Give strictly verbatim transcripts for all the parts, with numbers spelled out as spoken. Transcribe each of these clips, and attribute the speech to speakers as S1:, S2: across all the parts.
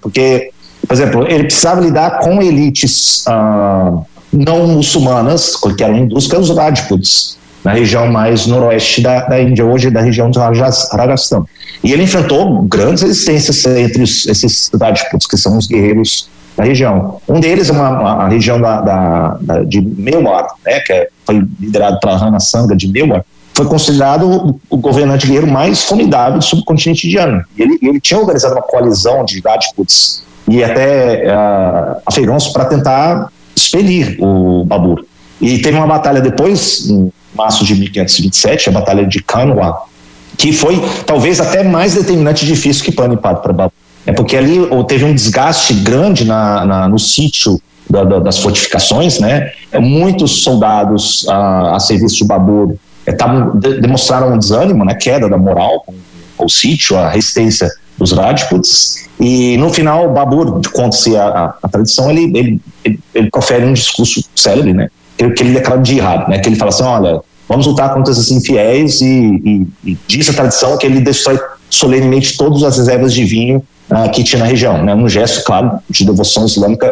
S1: porque, por exemplo, ele precisava lidar com elites uh, não muçulmanas, que eram hindus, que eram os Rajputs, na região mais noroeste da, da Índia, hoje da região do Rajasthan. E ele enfrentou grandes resistências entre os, esses Rajputs, que são os guerreiros da região. Um deles é uma, uma a região da, da, da, de Mewar, né, que é, foi liderado pela Rana Sanga de Mewar, foi considerado o, o governante guerreiro mais formidável do subcontinente indiano. Ele, ele tinha organizado uma coalizão de Rajputs e até uh, afegãos para tentar expelir o Babur. E teve uma batalha depois, em março de mil quinhentos e vinte e sete, a Batalha de Kanwa, que foi talvez até mais determinante e difícil que Panipat para Babur. É porque ali teve um desgaste grande na, na, no sítio da, da, das fortificações, né? Muitos soldados a, a serviço de Babur é, tavam, de, demonstraram um desânimo, né? Queda da moral com, com o sítio, a resistência dos Rajputs. E no final, Babur, conta-se a, a, a tradição, ele, ele, ele, ele profere um discurso célebre, né? Que, que ele declara de jihad, né? Que ele fala assim: olha, vamos lutar contra esses infiéis, e, e, e diz a tradição que ele destrói solenemente todas as reservas de vinho Uh, que tinha na região, né? Um gesto, claro, de devoção islâmica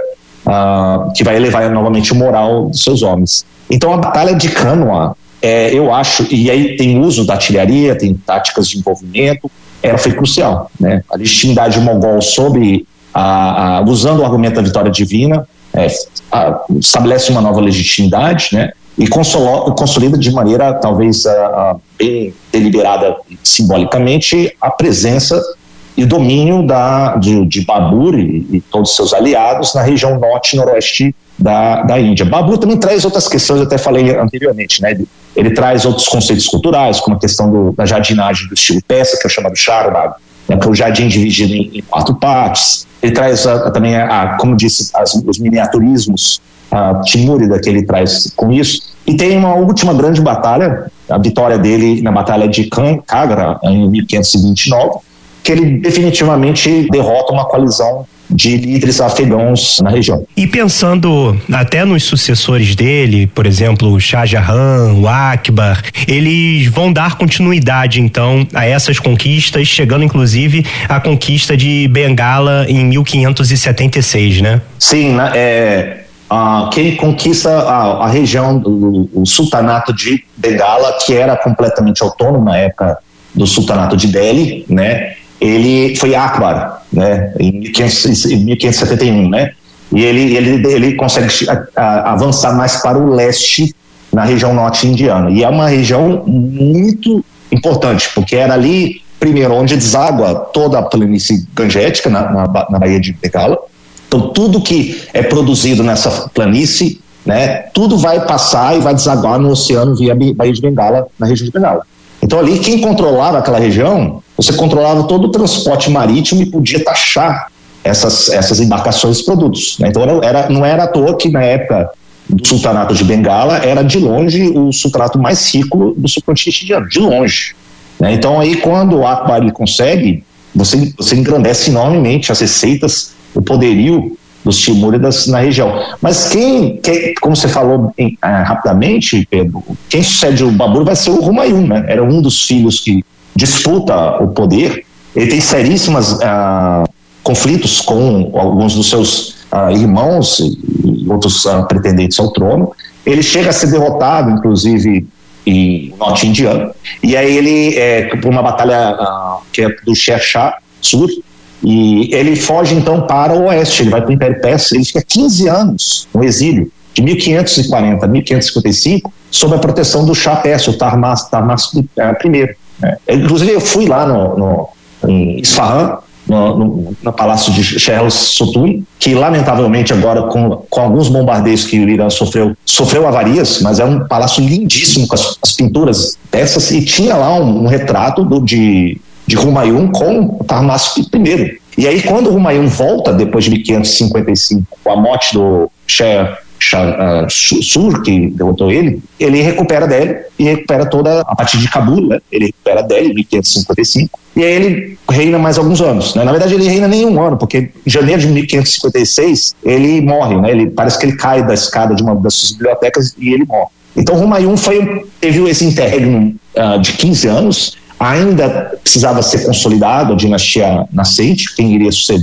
S1: uh, que vai elevar novamente o moral dos seus homens. Então a Batalha de Kanwa, é, eu acho, e aí tem uso da artilharia, tem táticas de envolvimento, ela foi crucial, né? A legitimidade mogol sobre, a, a, usando o argumento da vitória divina, é, a, estabelece uma nova legitimidade, né? E consolo, consolida de maneira talvez a, a, bem deliberada simbolicamente a presença e o domínio da, de, de Babur e, e todos os seus aliados na região norte e noroeste da, da Índia. Babur também traz outras questões, eu até falei anteriormente, né? Ele, ele traz outros conceitos culturais, como a questão do, da jardinagem do estilo persa, que é o chamado Charbagh, né? Que é o jardim dividido em, em quatro partes. Ele traz a, também, a, a, como disse, as, os miniaturismos a Timúrida que ele traz com isso. E tem uma última grande batalha, a vitória dele na Batalha de Kagra, em mil quinhentos e vinte e nove, que ele definitivamente derrota uma coalizão de líderes afegãos na região.
S2: E pensando até nos sucessores dele, por exemplo, o Shah Jahan, o Akbar, eles vão dar continuidade então a essas conquistas, chegando inclusive à conquista de Bengala em mil quinhentos e setenta e seis, né?
S1: Sim, é, uh, quem conquista a, a região do o sultanato de Bengala, que era completamente autônomo na época do sultanato de Delhi, né? Ele foi Akbar, né, em mil quinhentos e setenta e um, né, e ele, ele, ele consegue a, a, avançar mais para o leste, na região norte indiana, e é uma região muito importante, porque era ali, primeiro, onde deságua toda a planície gangética, na, na, na Baía de Bengala. Então tudo que é produzido nessa planície, né, tudo vai passar e vai desaguar no oceano via Baía de Bengala, na região de Bengala. Então ali, quem controlava aquela região, você controlava todo o transporte marítimo e podia taxar essas, essas embarcações e produtos, né? Então era, era, não era à toa que na época do sultanato de Bengala era de longe o sultanato mais rico do subcontinente indiano, de longe, né? Então aí quando o Akbar ele consegue, você, você engrandece enormemente as receitas, o poderio dos Timúridas na região. Mas quem, quem como você falou em, ah, rapidamente, Pedro, quem sucede o Babur vai ser o Humayun, né? Era um dos filhos que disputa o poder. Ele tem seríssimos ah, conflitos com alguns dos seus ah, irmãos e outros ah, pretendentes ao trono. Ele chega a ser derrotado, inclusive, em norte indiano, e aí ele, é, por uma batalha ah, que é do Sher Shah Sur, e ele foge então para o oeste, ele vai para o Império Persa, ele fica quinze anos no exílio, de mil quinhentos e quarenta a mil quinhentos e cinquenta e cinco, sob a proteção do Shah Persa, o Tahmasp I. É, inclusive eu fui lá no, no, em Isfahan, no, no, no palácio de Sheher Sotun, que lamentavelmente agora com, com alguns bombardeios que o Irã sofreu, sofreu avarias, mas é um palácio lindíssimo com as, as pinturas dessas, e tinha lá um, um retrato do, de, de Humayun com o Tahmasp I. E aí quando o Humayun volta depois de mil quinhentos e cinquenta e cinco, com a morte do Sher Uh, Sur, que derrotou ele, ele recupera Delhi e recupera toda a partir de Cabul, né? Ele recupera Delhi em mil quinhentos e cinquenta e cinco, e aí ele reina mais alguns anos, né? Na verdade ele reina nem um ano, porque em janeiro de mil quinhentos e cinquenta e seis ele morre, né? Ele, parece que ele cai da escada de uma das suas bibliotecas e ele morre. Então Humayun foi, teve esse interregno uh, de quinze anos, ainda precisava ser consolidado a dinastia nascente, quem iria suceder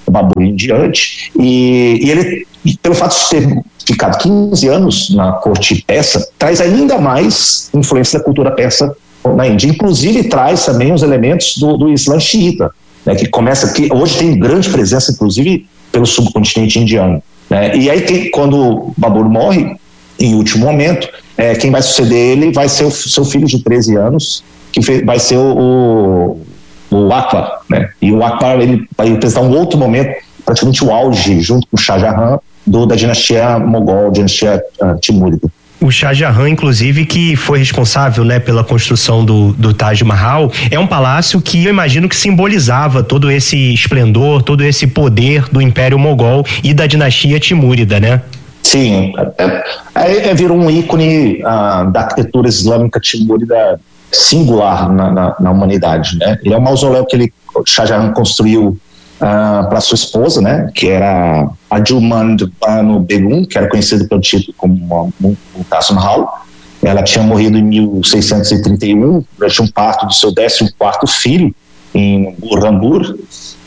S1: Babur em diante, e, e ele, pelo fato de ter ficado quinze anos na corte persa, traz ainda mais influência da cultura persa na Índia, inclusive traz também os elementos do, do Islã xiita, né, que começa, que hoje tem grande presença, inclusive, pelo subcontinente indiano, né? E aí, quem, quando Babur morre, em último momento, é, quem vai suceder ele vai ser o seu filho de treze anos, que fez, vai ser o, o, o Akbar, né? E o Akbar, ele vai representar um outro momento, praticamente o auge, junto com o Shah Jahan, do, da dinastia mogol, dinastia uh, timúrida.
S2: O Shah Jahan, inclusive, que foi responsável, né, pela construção do, do Taj Mahal, é um palácio que eu imagino que simbolizava todo esse esplendor, todo esse poder do Império Mogol e da dinastia timúrida, né?
S1: Sim, é, é, é, virou um ícone ah, da arquitetura islâmica timúrida singular na, na, na humanidade, né? Ele é um mausoléu que ele, Shah Jahan construiu Uh, para sua esposa, né, que era a Julmand Banu Begum, que era conhecida pelo título como Mumtaz Mahal. Ela tinha morrido em mil seiscentos e trinta e um durante um parto do seu décimo quarto filho em Burhanpur,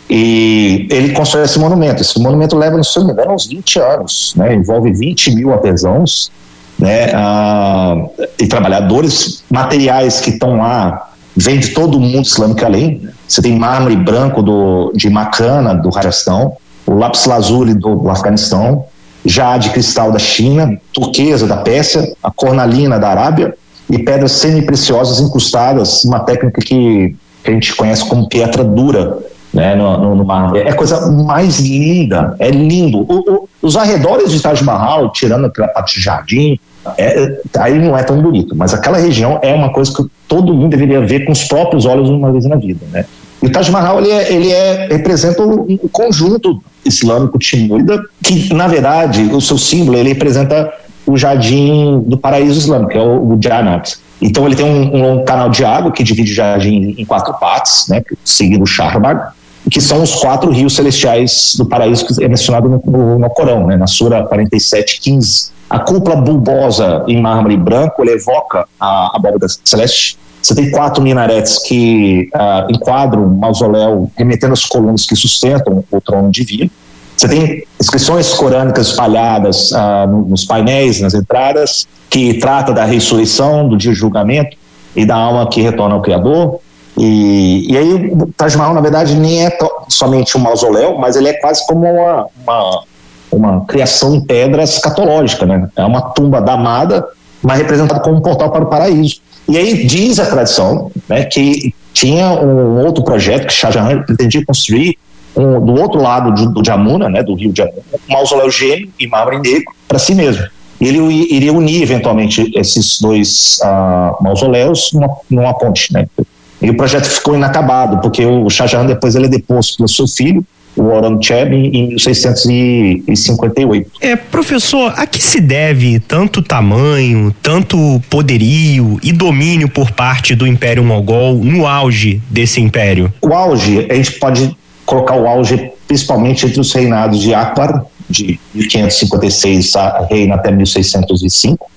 S1: e ele constrói esse monumento. Esse monumento leva, se não me engano, uns vinte anos, né, envolve vinte mil artesãos, né, uh, e trabalhadores, materiais que estão lá vem de todo o mundo islâmico além. Você tem mármore branco do, de Makkana, do Rajastão, o lápis lazuli do, do Afeganistão, jade cristal da China, turquesa da Pérsia, a cornalina da Arábia e pedras semi-preciosas incrustadas, uma técnica que, que a gente conhece como pedra dura, né, no, no, no mármore. É a coisa mais linda, é lindo. O, o, os arredores de Taj Mahal, tirando aquela parte de jardim, É, aí não é tão bonito, mas aquela região é uma coisa que todo mundo deveria ver com os próprios olhos uma vez na vida, né? E o Taj Mahal, ele, é, ele é, representa um conjunto islâmico timúrida, que na verdade o seu símbolo, ele representa o jardim do paraíso islâmico, que é o, o Jannat. Então ele tem um, um canal de água que divide o jardim em quatro partes, né, seguindo o Shahrbag, que são os quatro rios celestiais do paraíso que é mencionado no, no, no Corão, né, na Sura quarenta e sete, quinze. A cúpula bulbosa em mármore branco, ele evoca a abóbora celeste. Você tem quatro minaretes que uh, enquadram o mausoléu, remetendo às colunas que sustentam o trono divino. Você tem inscrições corânicas espalhadas uh, nos painéis, nas entradas, que trata da ressurreição, do dia de julgamento e da alma que retorna ao Criador. E, e aí o Taj Mahal, na verdade, nem é somente um mausoléu, mas ele é quase como uma... uma uma criação em pedra escatológica, né? É uma tumba damada, mas representada como um portal para o paraíso. E aí diz a tradição, né, que tinha um outro projeto que Shah Jahan pretendia construir um, do outro lado de, do Jamuna, né, do rio Jamuna, um mausoléu gêmeo em mármore negro para si mesmo. E ele iria unir eventualmente esses dois uh, mausoléus numa, numa ponte, né? E o projeto ficou inacabado, porque o Shah Jahan depois ele é deposto pelo seu filho, o Aurangzeb, em mil seiscentos e cinquenta e oito.
S2: É, professor, a que se deve tanto tamanho, tanto poderio e domínio por parte do Império Mogol no auge desse império?
S1: O auge, a gente pode colocar o auge principalmente entre os reinados de Akbar, de mil quinhentos e cinquenta e seis, reina até mil seiscentos e cinco,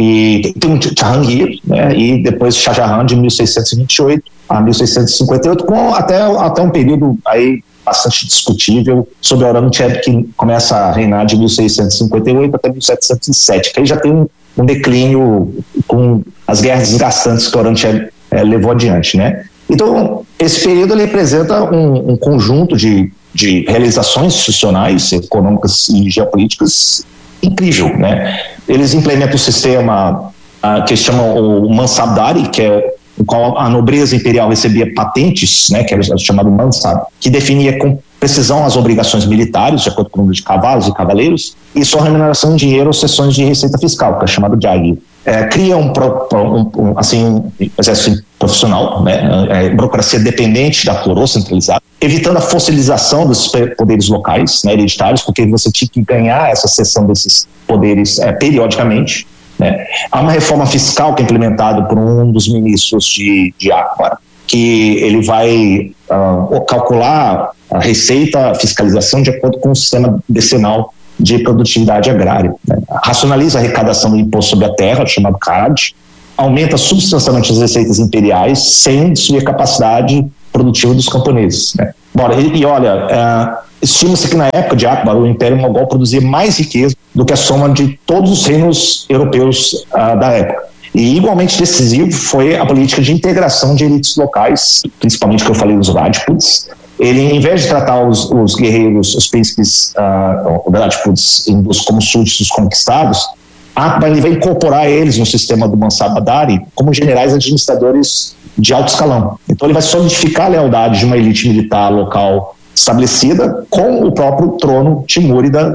S1: e tem o Jahangir, né, e depois Shah Jahan de mil seiscentos e vinte e oito a mil seiscentos e cinquenta e oito, com até, até um período aí bastante discutível sobre Aurangzeb, que começa a reinar de mil seiscentos e cinquenta e oito até mil setecentos e sete, que aí já tem um, um declínio com as guerras desgastantes que Aurangzeb é, levou adiante, né? Então, esse período ele representa um, um conjunto de, de realizações institucionais, econômicas e geopolíticas incrível, né? Eles implementam o sistema uh, que eles chamam o Mansabdari, que é o qual a nobreza imperial recebia patentes, né, que era chamado Mansab, que definia com precisão as obrigações militares, de acordo com o número de cavalos e cavaleiros, e sua remuneração em dinheiro ou sessões de receita fiscal, que é chamado Jagir. É, cria um, um, um, assim, um exército profissional, né, é, burocracia dependente da coroa centralizada, evitando a fossilização dos poderes locais, né, hereditários, porque você tinha que ganhar essa cessão desses poderes é, periodicamente. Né. Há uma reforma fiscal que é implementada por um dos ministros de, de Akbar, que ele vai uh, calcular a receita, a fiscalização de acordo com o sistema decenal de produtividade agrária. Né. Racionaliza a arrecadação do imposto sobre a terra, chamado Khad, aumenta substancialmente as receitas imperiais sem destruir a capacidade produtiva dos camponeses. Né. Bora, e, e olha, uh, estima-se que na época de Akbar o Império Mogol produzia mais riqueza do que a soma de todos os reinos europeus uh, da época. E igualmente decisivo foi a política de integração de elites locais, principalmente que eu falei dos Rajputs. Ele, em vez de tratar os, os guerreiros, os príncipes uh, Rajputs hindus como súditos conquistados, Akbar ele vai incorporar eles no sistema do Mansabdari como generais administradores de alto escalão. Então ele vai solidificar a lealdade de uma elite militar local estabelecida com o próprio trono timúrida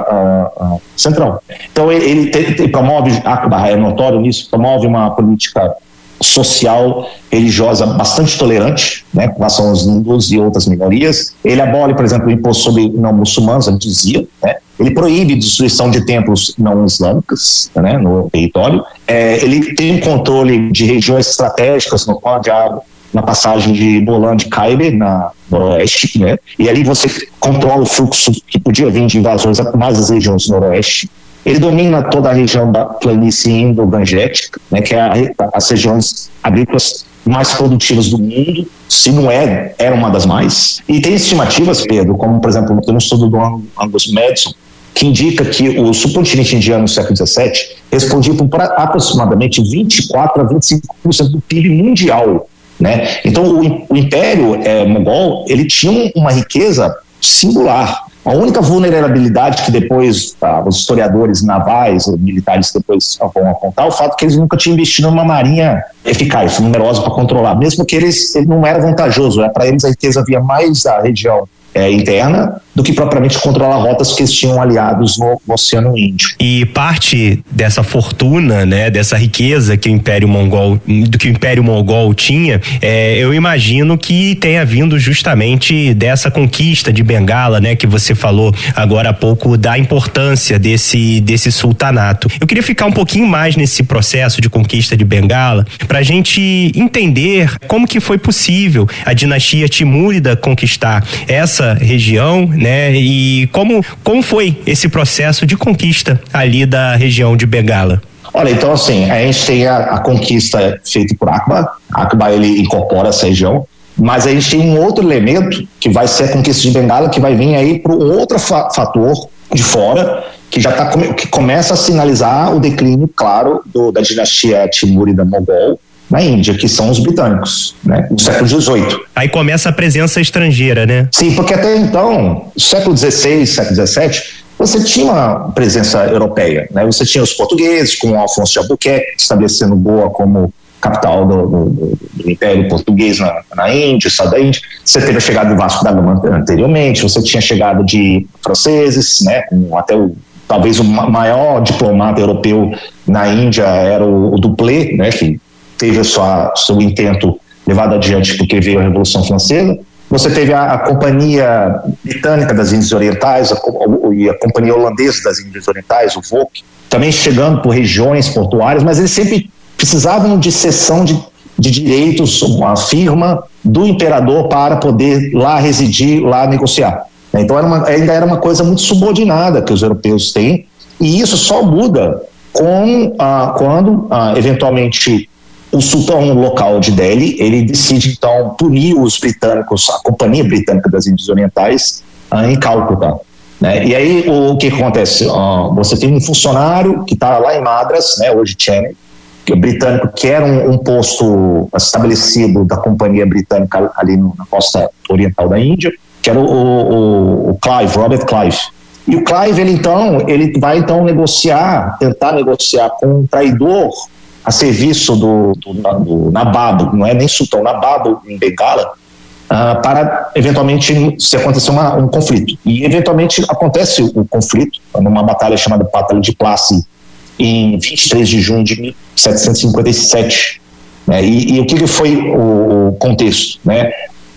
S1: uh, uh, uh, central. Então ele, ele, ele promove, Akbar é notório nisso, promove uma política social, religiosa bastante tolerante, né, com relação aos hindus e outras minorias. Ele abole, por exemplo, o imposto sobre não muçulmanos, a dizia, né? Ele proíbe a destruição de templos não islâmicos, né, no território. É, ele tem um controle de regiões estratégicas no Pão de Água, na passagem de Bolan de Khyber, na noroeste, né? E ali você controla o fluxo que podia vir de invasões mais das regiões do noroeste. Ele domina toda a região da planície indo-gangetica, né, que é a, as regiões agrícolas mais produtivas do mundo, se não é, era uma das mais. E tem estimativas, Pedro, como, por exemplo, tem um estudo do Angus Madison, que indica que o subcontinente indiano no século dezessete respondia por aproximadamente vinte e quatro a vinte e cinco por cento do P I B mundial, né? Então, o, o Império é, Mogol, ele tinha uma riqueza singular. A única vulnerabilidade que depois ah, os historiadores navais, militares depois vão apontar, é o fato que eles nunca tinham investido numa marinha eficaz, numerosa para controlar, mesmo que eles, ele não era vantajoso, né? Para eles a riqueza via mais da região é, interna do que propriamente controlar rotas que eles tinham aliados no, no Oceano Índico.
S2: E parte dessa fortuna, né, dessa riqueza que o Império Mongol, do que o Império Mogol tinha, é, eu imagino que tenha vindo justamente dessa conquista de Bengala, né, que você falou agora há pouco da importância desse desse sultanato. Eu queria ficar um pouquinho mais nesse processo de conquista de Bengala para a gente entender como que foi possível a dinastia Timúrida conquistar essa região, né? E como, como foi esse processo de conquista ali da região de Bengala?
S1: Olha, então assim, a gente tem a, a conquista feita por Akbar. Akbar, ele incorpora essa região, mas a gente tem um outro elemento que vai ser a conquista de Bengala, que vai vir aí para um outro fa- fator de fora, que já tá, que começa a sinalizar o declínio, claro, do, da dinastia Timúrida Mogol na Índia, que são os britânicos, né, no século dezoito.
S2: Aí começa a presença estrangeira, né?
S1: Sim, porque até então, século dezesseis, século dezessete, você tinha uma presença europeia, né? Você tinha os portugueses, com Afonso de Albuquerque, estabelecendo Goa como capital do, do, do Império Português na, na Índia, estado da Índia. Você teve a chegada do Vasco da Gama anteriormente, você tinha chegada de franceses, né, com até o talvez o maior diplomata europeu na Índia era o, o Duplé, né, que teve o seu intento levado adiante porque veio a Revolução Francesa. Você teve a, a Companhia Britânica das Índias Orientais a, a, e a Companhia Holandesa das Índias Orientais, o V O C, também chegando por regiões portuárias, mas eles sempre precisavam de cessão de, de direitos, uma firma do imperador para poder lá residir, lá negociar. Então era uma, ainda era uma coisa muito subordinada que os europeus têm, e isso só muda com, ah, quando, ah, eventualmente, o sultão local de Delhi, ele decide então punir os britânicos, a Companhia Britânica das Índias Orientais, ah, em Cálcuta, né? E aí o que acontece? Ah, você tem um funcionário que está lá em Madras, né, hoje Chennai, que é britânico, que era um, um posto estabelecido da Companhia Britânica ali no, na costa oriental da Índia, que era o, o, o Clive, Robert Clive. E o Clive, ele então, ele vai então negociar, tentar negociar com um traidor a serviço do, do, do Nababo, não é nem sultão, Nababo em Bengala, uh, para eventualmente se acontecer uma, um conflito. E eventualmente acontece o conflito, numa batalha chamada Batalha de Plassey, em vinte e três de junho de mil setecentos e cinquenta e sete. Né? E, e o que, que foi o, o contexto? Né?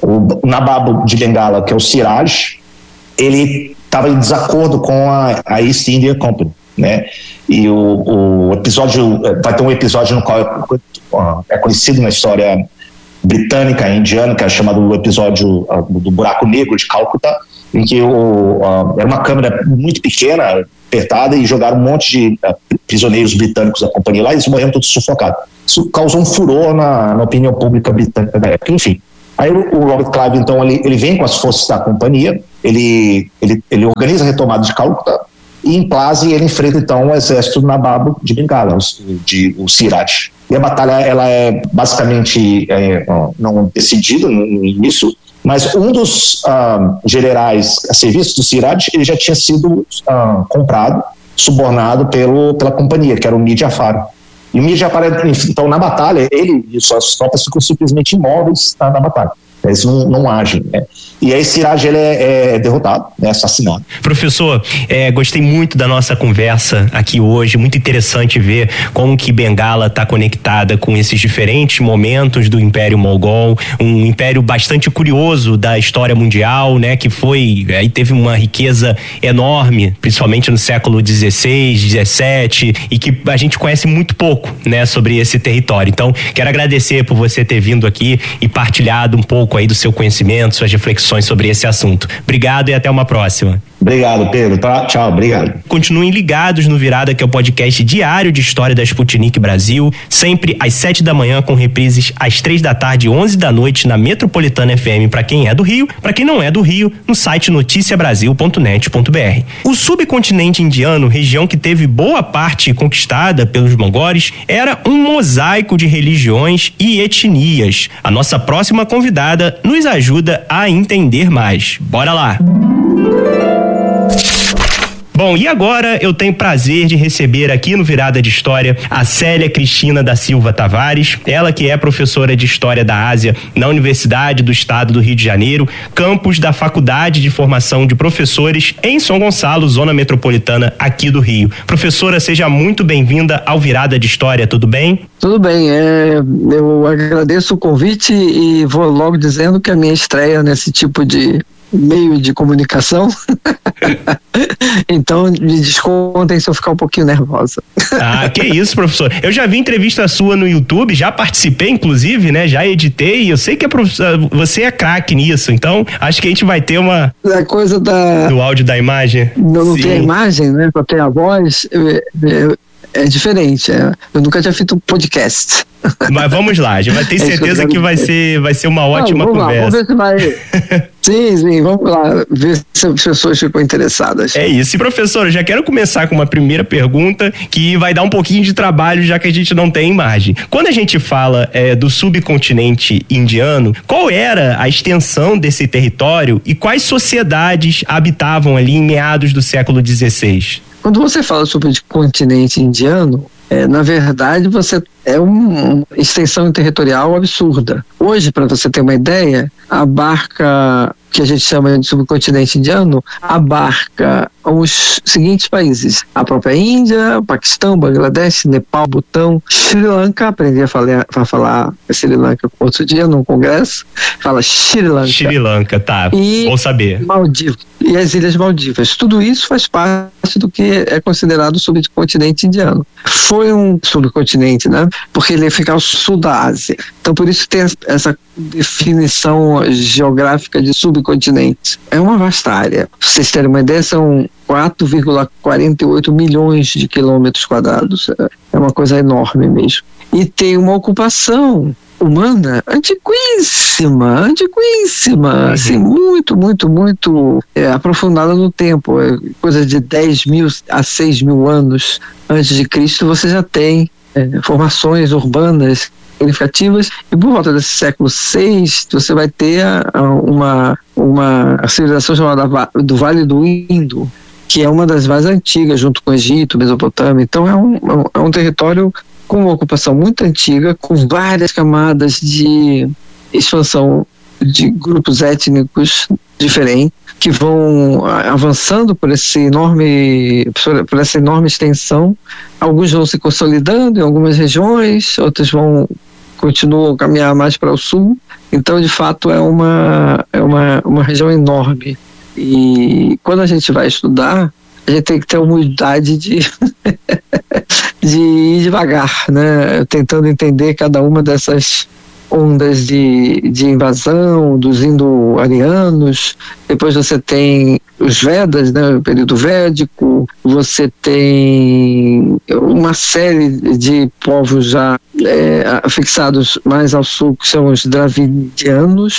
S1: O Nababo de Bengala, que é o Siraj, ele estava em desacordo com a, a East India Company, né? E o, o episódio, vai ter um episódio no qual é, é conhecido na história britânica e indiana, que é chamado o episódio uh, do buraco negro de Cálcuta, em que o, uh, era uma câmera muito pequena, apertada, e jogaram um monte de uh, prisioneiros britânicos da companhia lá, e eles morreram todos sufocados. Isso causou um furor na, na opinião pública britânica da época. Enfim, aí o, o Robert Clive, então, ele, ele vem com as forças da companhia ele, ele, ele organiza a retomada de Calcutá, e em Plazi ele enfrenta então o exército Nabab de Bengala, o, de, o Siraj. E a batalha ela é basicamente é, não decidida no início, mas um dos uh, generais a serviço do Siraj, ele já tinha sido uh, comprado, subornado pelo, pela companhia, que era o Mir Jafar. E o Mir Jafar, então, na batalha, ele e suas tropas ficam simplesmente imóveis na, na batalha. Eles não, não agem, né? E aí Siraj ele é, é derrotado, né, assassinado.
S2: Professor, é, gostei muito da nossa conversa aqui hoje, muito interessante ver como que Bengala está conectada com esses diferentes momentos do Império Mogol, um império bastante curioso da história mundial, né, que foi, aí teve uma riqueza enorme, principalmente no século dezesseis, dezessete, e que a gente conhece muito pouco, né, sobre esse território. Então, quero agradecer por você ter vindo aqui e partilhado um pouco aí do seu conhecimento, suas reflexões sobre esse assunto. Obrigado e até uma próxima.
S1: Obrigado, Pedro. Tá? Tchau, obrigado.
S2: Continuem ligados no Virada, que é o podcast diário de história da Sputnik Brasil, sempre às sete da manhã, com reprises às três da tarde e onze da noite na Metropolitana F M para quem é do Rio, para quem não é do Rio, no site noticia brasil ponto net ponto b r. O subcontinente indiano, região que teve boa parte conquistada pelos mongóis, era um mosaico de religiões e etnias. A nossa próxima convidada nos ajuda a entender mais. Bora lá! Bom, e agora eu tenho prazer de receber aqui no Virada de História a Célia Cristina da Silva Tavares, ela que é professora de História da Ásia na Universidade do Estado do Rio de Janeiro, campus da Faculdade de Formação de Professores em São Gonçalo, zona metropolitana aqui do Rio. Professora, seja muito bem-vinda ao Virada de História, tudo bem?
S3: Tudo bem, é, eu agradeço o convite e vou logo dizendo que a minha estreia nesse tipo de meio de comunicação então me descontem se eu ficar um pouquinho nervosa.
S2: Ah, que isso, professor. Eu já vi entrevista sua no YouTube, já participei inclusive, né, já editei, eu sei que a professora, você é craque nisso, então acho que a gente vai ter uma...
S3: A coisa da...
S2: do áudio da imagem.
S3: Não, não tem a imagem, né, só tem a voz, é, é, é diferente, é. Eu nunca tinha feito um podcast.
S2: Mas vamos lá, a gente vai ter certeza é que, que vai ser, vai ser uma ótima
S3: não, vamos
S2: conversa.
S3: Lá, vamos ver se vai... Sim, sim, vamos lá ver se as pessoas ficam interessadas.
S2: É isso. E professor, eu já quero começar com uma primeira pergunta que vai dar um pouquinho de trabalho, já que a gente não tem imagem. Quando a gente fala é, do subcontinente indiano, qual era a extensão desse território e quais sociedades habitavam ali em meados do século dezesseis?
S3: Quando você fala sobre o continente indiano, é, na verdade, você é uma extensão territorial absurda. Hoje, para você ter uma ideia, abarca, que a gente chama de subcontinente indiano, abarca os seguintes países: a própria Índia, Paquistão, Bangladesh, Nepal, Butão, Sri Lanka. Aprendi a falar, a falar Sri Lanka outro dia num congresso, fala Sri Lanka.
S2: Sri Lanka, tá,
S3: e
S2: bom saber.
S3: Maldivas, e as Ilhas Maldivas. Tudo isso faz parte do que é considerado o subcontinente indiano. Foi um subcontinente, né? Porque ele fica ao sul da Ásia. Então, por isso tem essa definição geográfica de subcontinente. É uma vasta área. Pra vocês terem uma ideia, são quatro vírgula quarenta e oito milhões de quilômetros quadrados. É uma coisa enorme mesmo. E tem uma ocupação humana antiquíssima, antiquíssima, uhum. assim, muito, muito, muito é, aprofundada no tempo. É, coisa de dez mil a seis mil anos antes de Cristo, você já tem é, formações urbanas significativas, e por volta desse século seis você vai ter a, a, uma, uma civilização chamada do Vale do Indo, que é uma das mais antigas, junto com o Egito, Mesopotâmia. Então é um, é um território com uma ocupação muito antiga, com várias camadas de expansão de grupos étnicos diferentes, que vão avançando por esse enorme, por essa enorme extensão. Alguns vão se consolidando em algumas regiões, outros vão continuam a caminhar mais para o sul. Então, de fato, é uma, é uma, uma região enorme. E quando a gente vai estudar, a gente tem que ter a humildade de, de ir devagar, né? Tentando entender cada uma dessas ondas de, de invasão dos indo-arianos. Depois você tem os Vedas, né, o período védico. Você tem uma série de povos já é, fixados mais ao sul, que são os dravidianos.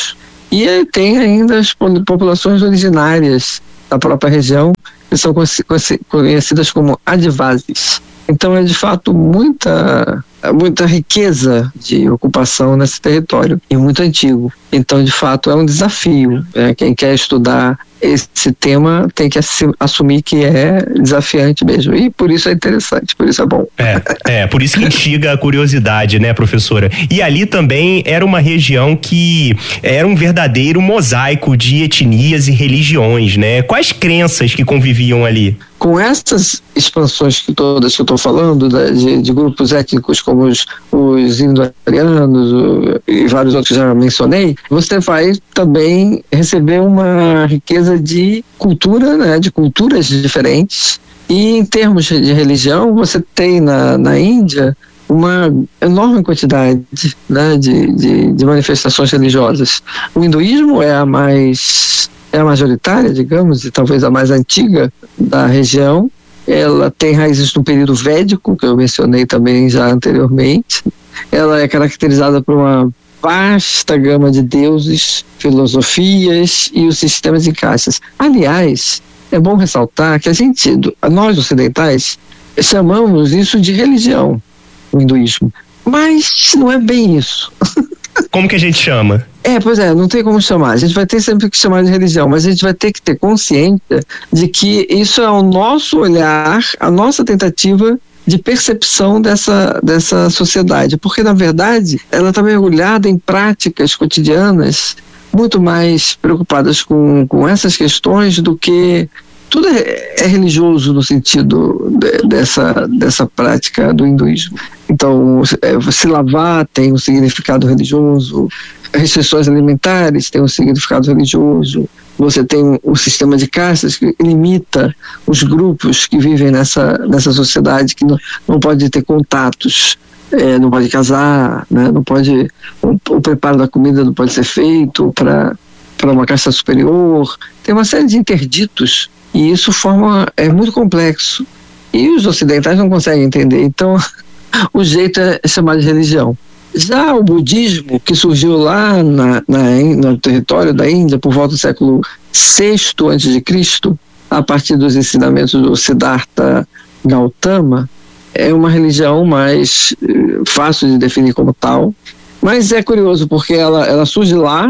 S3: E tem ainda as populações originárias da própria região, que são conhecidas como Adivasis. Então é de fato muita, muita riqueza de ocupação nesse território, e muito antigo. Então de fato é um desafio. Né? Quem quer estudar esse tema tem que assumir que é desafiante mesmo, e por isso é interessante, por isso é bom.
S2: É, é por isso que instiga a curiosidade, né, professora? E ali também era uma região que era um verdadeiro mosaico de etnias e religiões, né? Quais crenças que conviviam ali?
S3: Com essas expansões que todas que eu estou falando, de, de grupos étnicos como os, os indo-arianos o, e vários outros que já mencionei, você vai também receber uma riqueza de cultura, né, de culturas diferentes. E em termos de religião, você tem na, na Índia uma enorme quantidade, né, de, de, de manifestações religiosas. O hinduísmo é a mais... é a majoritária, digamos, e talvez a mais antiga da região. Ela tem raízes no período védico, que eu mencionei também já anteriormente. Ela é caracterizada por uma vasta gama de deuses, filosofias e os sistemas de castas. Aliás, é bom ressaltar que a gente, nós ocidentais, chamamos isso de religião, o hinduísmo. Mas não é bem isso.
S2: Como que a gente chama?
S3: É, pois é, não tem como chamar. A gente vai ter sempre que chamar de religião, mas a gente vai ter que ter consciência de que isso é o nosso olhar, a nossa tentativa de percepção dessa, dessa sociedade. Porque, na verdade, ela está mergulhada em práticas cotidianas muito mais preocupadas com, com essas questões do que... Tudo é, é religioso no sentido de, dessa, dessa prática do hinduísmo. Então, é, se lavar tem um significado religioso, restrições alimentares têm um significado religioso, você tem um, um sistema de castas que limita os grupos que vivem nessa, nessa sociedade, que não, não pode ter contatos, é, não pode casar, né, não pode, o, o preparo da comida não pode ser feito para para uma casta superior. Tem uma série de interditos, e isso forma, é muito complexo. E os ocidentais não conseguem entender. Então, o jeito é chamar de religião. Já o budismo, que surgiu lá na, na, no território da Índia por volta do século sexto antes de Cristo, a partir dos ensinamentos do Siddhartha Gautama, é uma religião mais eh, fácil de definir como tal. Mas é curioso, porque ela, ela surge lá,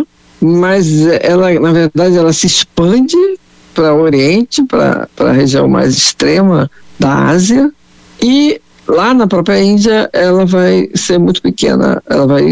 S3: mas ela, na verdade, ela se expande para o Oriente, para a região mais extrema da Ásia, e lá na própria Índia ela vai ser muito pequena, ela vai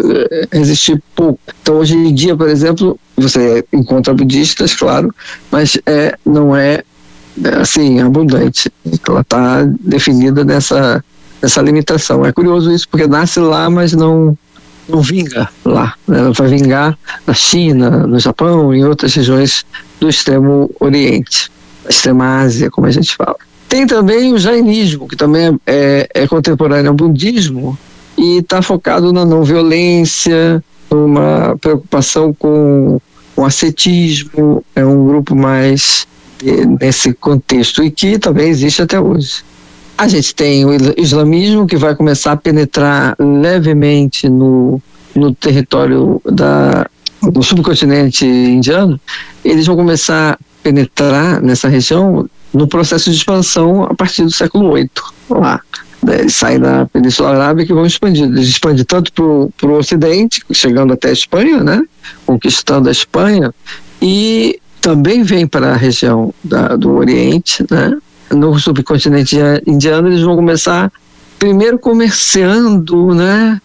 S3: resistir pouco. Então, hoje em dia, por exemplo, você encontra budistas, claro, mas é, não é assim, abundante. Ela está definida nessa, nessa limitação. É curioso isso, porque nasce lá, mas não não vinga lá, né? Ela vai vingar na China, no Japão e em outras regiões do extremo Oriente, da extrema Ásia, como a gente fala. Tem também o jainismo, que também é, é contemporâneo ao budismo e está focado na não violência, numa preocupação com o ascetismo, é um grupo mais é, nesse contexto, e que também existe até hoje. A gente tem o islamismo, que vai começar a penetrar levemente no, no território da, do subcontinente indiano. Eles vão começar a penetrar nessa região no processo de expansão a partir do século oito. Lá, né? Eles saem da Península Arábica e vão expandir. Eles expandem tanto para o Ocidente, chegando até a Espanha, né? Conquistando a Espanha, e também vem para a região da, do Oriente, né? No subcontinente indiano. Eles vão começar primeiro comerciando, né,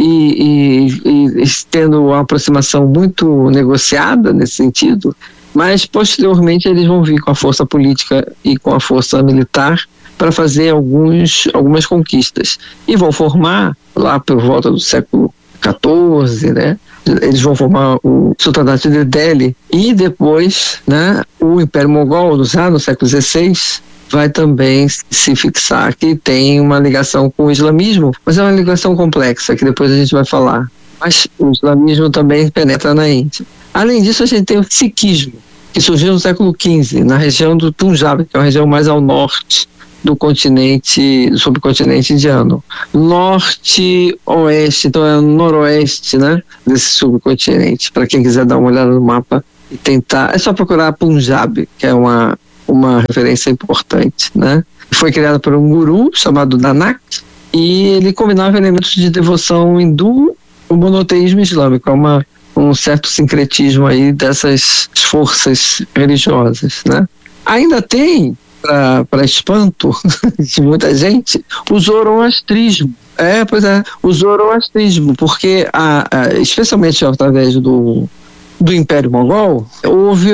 S3: e, e, e tendo uma aproximação muito negociada nesse sentido, mas posteriormente eles vão vir com a força política e com a força militar para fazer alguns, algumas conquistas, e vão formar lá por volta do século quatorze, né, eles vão formar o Sultanato de Delhi, e depois, né, o Império Mogol, já no século dezesseis, vai também se fixar, que tem uma ligação com o islamismo, mas é uma ligação complexa, que depois a gente vai falar. Mas o islamismo também penetra na Índia. Além disso, a gente tem o sikhismo, que surgiu no século quinze, na região do Punjab, que é uma região mais ao norte do continente, do subcontinente indiano. Norte-oeste, então é o noroeste, né, desse subcontinente. Para quem quiser dar uma olhada no mapa e tentar, é só procurar Punjab, que é uma, uma referência importante, né? Foi criada por um guru chamado Nanak, e ele combinava elementos de devoção hindu com o monoteísmo islâmico. É uma, um certo sincretismo aí dessas forças religiosas, né? Ainda tem, para espanto de muita gente, o zoroastrismo. É, pois é, o zoroastrismo, porque a, a, especialmente através do, do Império Mongol, houve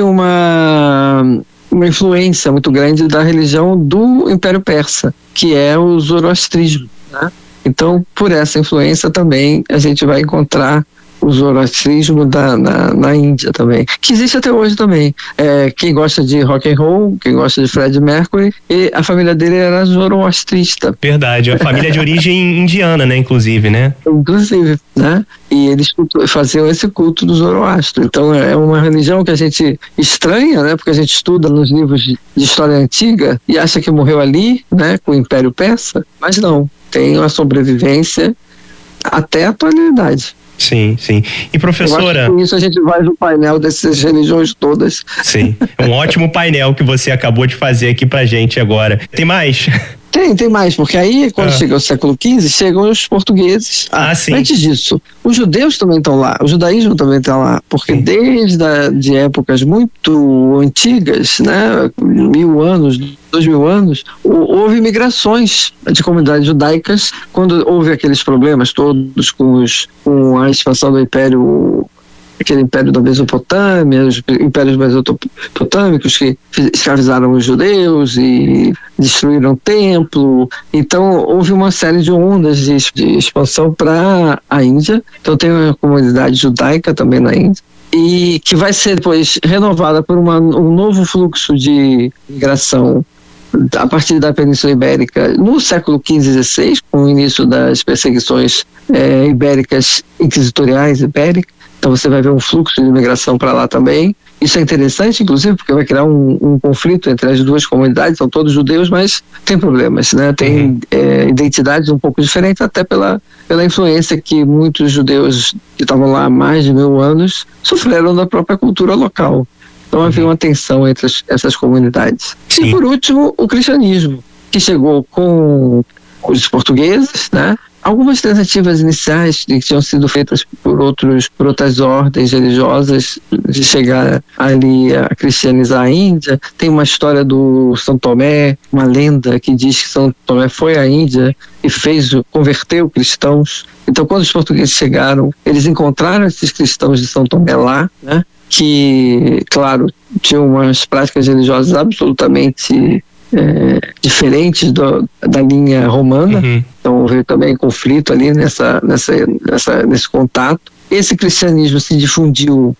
S3: uma, uma influência muito grande da religião do Império Persa, que é o zoroastrismo, né? Então, por essa influência também a gente vai encontrar o zoroastrismo da, na, na Índia também, que existe até hoje também. É, quem gosta de rock and roll, quem gosta de Freddie Mercury, e a família dele era zoroastrista.
S2: Verdade, é uma família de origem indiana, né, inclusive, né?
S3: Inclusive, né? E eles faziam esse culto do Zoroastro. Então é uma religião que a gente estranha, né? Porque a gente estuda nos livros de história antiga e acha que morreu ali, né? Com o Império Persa, mas não, tem uma sobrevivência até a atualidade.
S2: Sim, sim. E professora...
S3: Eu acho que com isso a gente vai no painel dessas religiões todas.
S2: Sim, um ótimo painel que você acabou de fazer aqui pra gente agora. Tem mais?
S3: Tem, tem mais, porque aí quando
S2: ah.
S3: chega o século quinze, chegam os portugueses.
S2: Ah, ah sim.
S3: Antes disso, os judeus também estão lá, o judaísmo também está lá, porque sim. desde a, de épocas muito antigas, né, mil anos, dois mil anos, houve migrações de comunidades judaicas quando houve aqueles problemas todos com, os, com a expansão do Império, aquele Império da Mesopotâmia, os impérios mesopotâmicos que escravizaram os judeus e destruíram o templo. Então houve uma série de ondas de, de expansão para a Índia. Então tem uma comunidade judaica também na Índia, e que vai ser depois renovada por uma, um novo fluxo de migração a partir da Península Ibérica no século quinze e dezesseis, com o início das perseguições é, ibéricas, inquisitoriais ibéricas. Então você vai ver um fluxo de imigração para lá também. Isso é interessante, inclusive, porque vai criar um, um conflito entre as duas comunidades. São todos judeus, mas tem problemas, né? Tem uhum. é, identidades um pouco diferentes, até pela, pela influência que muitos judeus que estavam lá há mais de mil anos sofreram da própria cultura local. Então uhum. havia uma tensão entre as, essas comunidades. Sim. E por último, o cristianismo, que chegou com os portugueses, né? Algumas tentativas iniciais que tinham sido feitas por, outros, por outras ordens religiosas de chegar ali a cristianizar a Índia. Tem uma história do São Tomé, uma lenda que diz que São Tomé foi à Índia e fez, converteu cristãos. Então, quando os portugueses chegaram, eles encontraram esses cristãos de São Tomé lá, né? Que, claro, tinham umas práticas religiosas absolutamente é, diferentes do, da linha romana. Uhum. Então houve também conflito ali nessa, nessa, nessa, nesse contato. Esse cristianismo se difundiu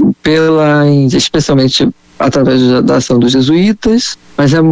S3: pela Índia, especialmente através da ação dos jesuítas, mas é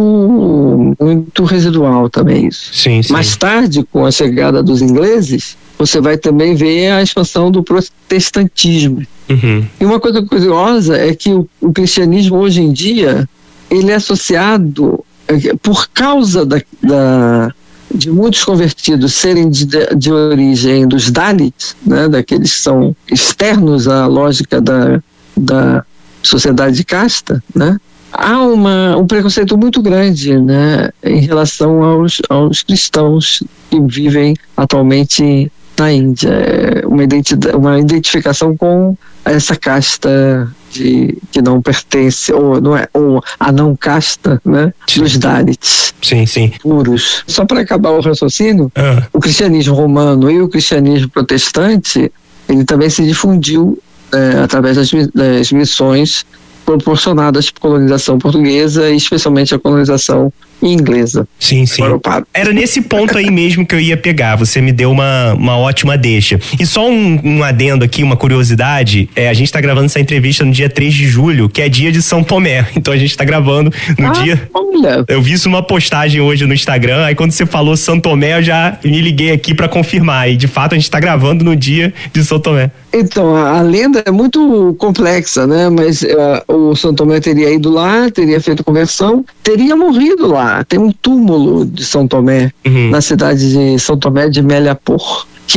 S3: muito, muito residual também isso.
S2: Sim, sim.
S3: Mais tarde, com a chegada dos ingleses, você vai também ver a expansão do protestantismo.
S2: Uhum.
S3: E uma coisa curiosa é que o, o cristianismo hoje em dia, ele é associado, por causa da, da, de muitos convertidos serem de, de origem dos Dalits, né, daqueles que são externos à lógica da, da sociedade de casta, né, há uma, um preconceito muito grande, né, em relação aos, aos cristãos que vivem atualmente na Índia. É uma, identidade, uma identificação com essa casta de, que não pertence, ou, não é, ou a não casta, né, dos Dalits.
S2: Sim, sim.
S3: Puros. Só para acabar o raciocínio,
S2: ah.
S3: o cristianismo romano e o cristianismo protestante, ele também se difundiu é, através das, das missões proporcionadas por colonização portuguesa e especialmente a colonização inglesa.
S2: Sim, sim. Era nesse ponto aí mesmo que eu ia pegar. Você me deu uma, uma ótima deixa. E só um, um adendo aqui, uma curiosidade. É, a gente tá gravando essa entrevista no dia três de julho, que é dia de São Tomé. Então a gente tá gravando no ah, dia...
S3: Olha.
S2: Eu vi isso numa postagem hoje no Instagram, aí quando você falou São Tomé, eu já me liguei aqui pra confirmar. E de fato a gente tá gravando no dia de São Tomé.
S3: Então, a, a lenda é muito complexa, né? Mas uh, o São Tomé teria ido lá, teria feito conversão, teria morrido lá. estudar. Tem um túmulo de São Tomé, uhum. na cidade de São Tomé de Meliapor, que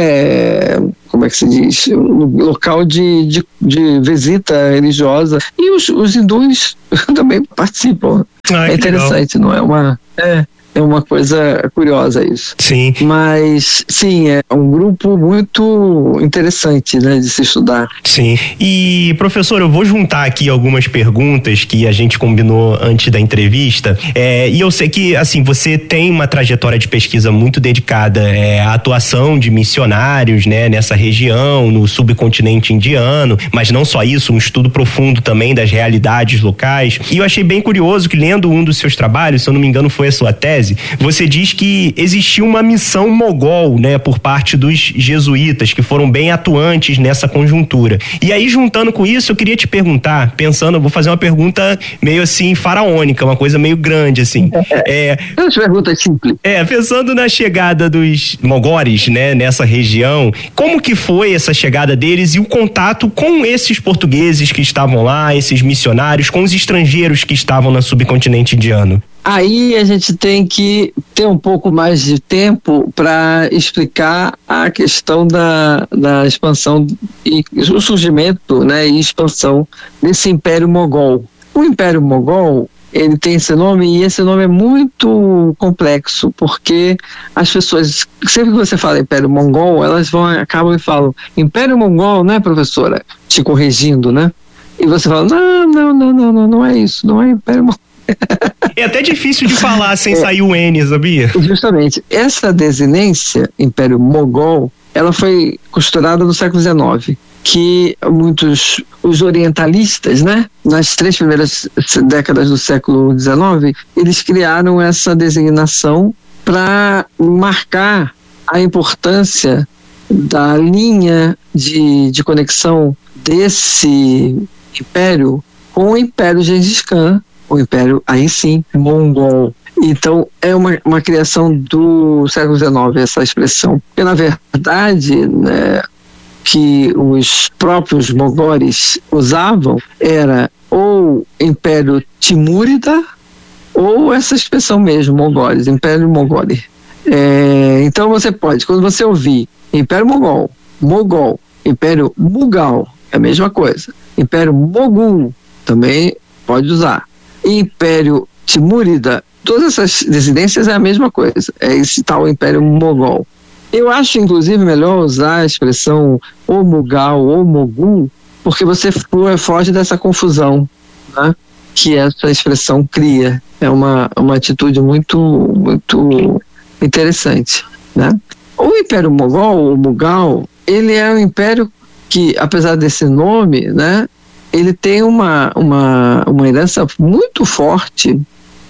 S3: é, como é que se diz, um local de, de, de visita religiosa. E os, os hindus também participam. Ah, é interessante, legal. Não é uma... É. É uma coisa curiosa isso.
S2: Sim.
S3: Mas, sim, é um grupo muito interessante, né, de se estudar.
S2: Sim. E, professor, eu vou juntar aqui algumas perguntas que a gente combinou antes da entrevista. É, e eu sei que, assim, você tem uma trajetória de pesquisa muito dedicada é, à atuação de missionários, né, nessa região, no subcontinente indiano, mas não só isso, um estudo profundo também das realidades locais. E eu achei bem curioso que, lendo um dos seus trabalhos, se eu não me engano foi a sua tese, você diz que existiu uma missão mogol, né, por parte dos jesuítas, que foram bem atuantes nessa conjuntura. E aí, juntando com isso, eu queria te perguntar, pensando, eu vou fazer uma pergunta meio assim, faraônica, uma coisa meio grande, assim.
S3: É, é uma pergunta simples.
S2: É, pensando na chegada dos mogores, né, nessa região, como que foi essa chegada deles e o contato com esses portugueses que estavam lá, esses missionários, com os estrangeiros que estavam no subcontinente indiano?
S3: Aí a gente tem que ter um pouco mais de tempo para explicar a questão da, da expansão e o surgimento, né, e expansão desse Império Mogol. O Império Mogol, ele tem esse nome e esse nome é muito complexo, porque as pessoas, sempre que você fala Império Mongol, elas vão, acabam e falam Império Mongol, né, professora? Te corrigindo, né? E você fala, não, não, não, não, não, não é isso, não é Império Mongol.
S2: É até difícil de falar sem é, sair o N, sabia?
S3: Justamente. Essa desinência, Império Mogol, ela foi costurada no século dezenove, que muitos, os orientalistas, né, nas três primeiras décadas do século dezenove, eles criaram essa designação para marcar a importância da linha de, de conexão desse império com o Império Gengis Khan, o Império, aí sim, mongol. Então, é uma, uma criação do século dezenove, essa expressão. Porque, na verdade, né, que os próprios mogóis usavam era ou Império Timúrida ou essa expressão mesmo, mogóis, Império Mogole. É, então, você pode, quando você ouvir Império Mogol, Mogol, Império Mughal, é a mesma coisa. Império Mogul, também pode usar. Império Timúrida, todas essas desidências é a mesma coisa, é esse tal Império Mogol. Eu acho, inclusive, melhor usar a expressão ou Mughal ou Mogul, porque você foge dessa confusão, né, que essa expressão cria. É uma, uma atitude muito, muito interessante, né? O Império Mogol, ou Mughal, ele é um império que, apesar desse nome, né, ele tem uma, uma, uma herança muito forte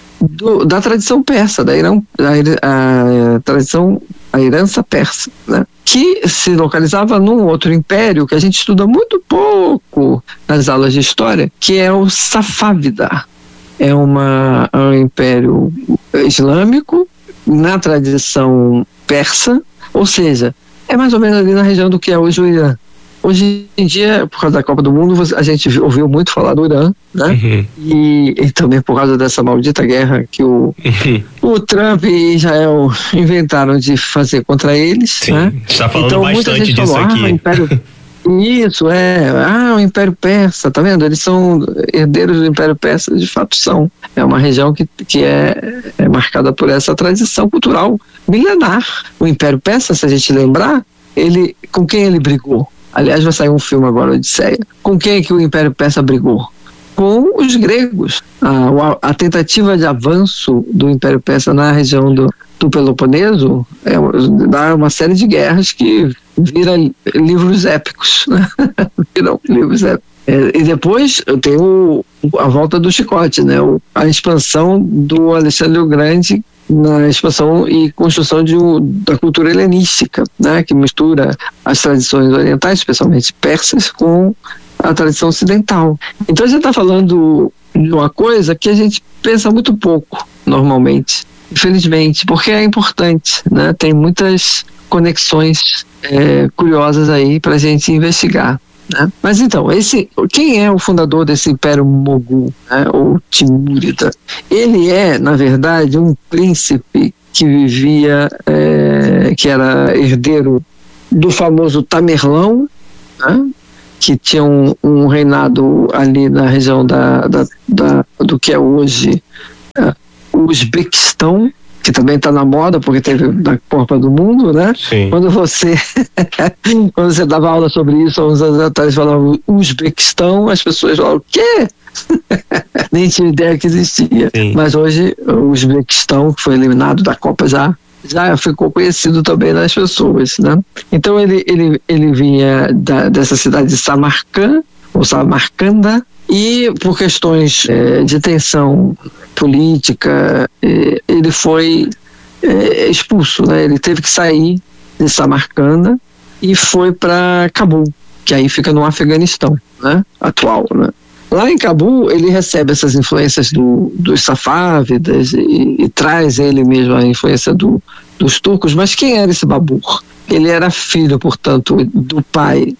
S3: do, da tradição persa, da, Irã, da a, a tradição, a herança persa, né? Que se localizava num outro império que a gente estuda muito pouco nas aulas de história, que é o Safávida. É, uma, é um império islâmico na tradição persa, ou seja, é mais ou menos ali na região do que é hoje o Irã. Hoje em dia, por causa da Copa do Mundo, a gente ouviu muito falar do Irã, né? Uhum. E, e também por causa dessa maldita guerra que o, uhum. o Trump e Israel inventaram de fazer contra eles.
S2: Sim,
S3: né?
S2: Está falando então, bastante disso falou, aqui.
S3: Ah, Império, isso, é. Ah, o Império Persa, tá vendo? Eles são herdeiros do Império Persa, de fato são. É uma região que, que é, é marcada por essa tradição cultural milenar. O Império Persa, se a gente lembrar, ele, com quem ele brigou? Aliás, vai sair um filme agora, Odisseia. Com quem é que o Império Persa brigou? Com os gregos. A, a tentativa de avanço do Império Persa na região do, do Peloponeso é, dá uma série de guerras que viram livros épicos. Né? Viram livros épicos. É, e depois tem o, a volta do chicote, né? o, a expansão do Alexandre o Grande na expansão e construção de, da cultura helenística, né, que mistura as tradições orientais, especialmente persas, com a tradição ocidental. Então a gente está falando de uma coisa que a gente pensa muito pouco, normalmente, infelizmente, porque é importante, né? Tem muitas conexões é, curiosas aí para a gente investigar. né? Mas então, esse, quem é o fundador desse Império Mogul, né, ou Timúrida? Ele é, na verdade, um príncipe que vivia, é, que era herdeiro do famoso Tamerlão, né, que tinha um, um reinado ali na região da, da, da, do que é hoje é, o Uzbequistão, que também está na moda, porque teve da Copa do Mundo, né?
S2: Sim.
S3: Quando você quando você dava aula sobre isso há uns anos atrás, falava Uzbequistão, as pessoas falavam, o quê? Nem tinha ideia que existia.
S2: Sim.
S3: Mas hoje o Uzbequistão, que foi eliminado da Copa, já, já ficou conhecido também nas pessoas, né? Então ele, ele, ele vinha da, dessa cidade de Samarcã, ou Samarcanda, e por questões é, de tensão política, é, ele foi é, expulso, né? Ele teve que sair de Samarcanda e foi para Cabul, que aí fica no Afeganistão, né? Atual, né? Lá em Cabul, ele recebe essas influências do, dos safávidas e, e traz ele mesmo a influência do, dos turcos. Mas quem era esse Babur? Ele era filho, portanto, do pai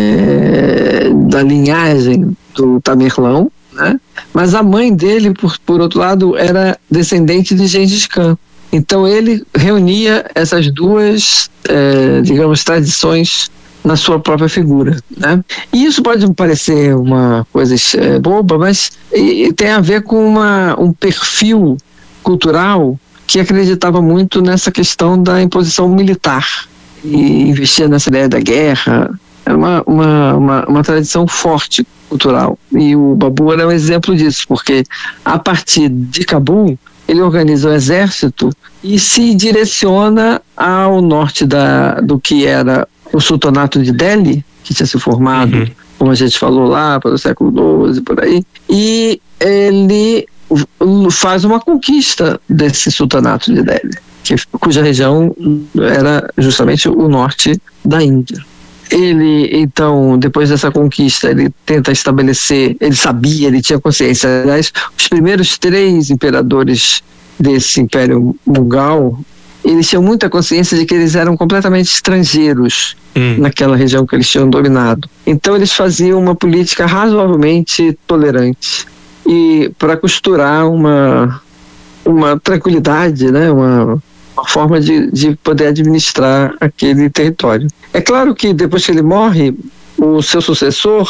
S3: é, da linhagem do Tamerlão, né? Mas a mãe dele, por, por outro lado, era descendente de Gengis Khan. Então ele reunia essas duas, é, digamos, tradições na sua própria figura, né? E isso pode parecer uma coisa é, boba, mas e, e tem a ver com uma, um perfil cultural que acreditava muito nessa questão da imposição militar e investia nessa ideia da guerra. Era uma, uma, uma, uma tradição forte cultural, e o Babur é um exemplo disso, porque a partir de Cabul ele organiza o exército e se direciona ao norte da, do que era o sultanato de Delhi, que tinha se formado, uhum. como a gente falou lá, para o século doze, por aí, e ele faz uma conquista desse sultanato de Delhi, que, cuja região era justamente o norte da Índia. Ele, então, depois dessa conquista, ele tenta estabelecer, ele sabia, ele tinha consciência, aliás, os primeiros três imperadores desse Império Mughal, eles tinham muita consciência de que eles eram completamente estrangeiros hum. naquela região que eles tinham dominado. Então eles faziam uma política razoavelmente tolerante e para costurar uma, uma tranquilidade, né, uma, uma forma de, de poder administrar aquele território. É claro que depois que ele morre, o seu sucessor,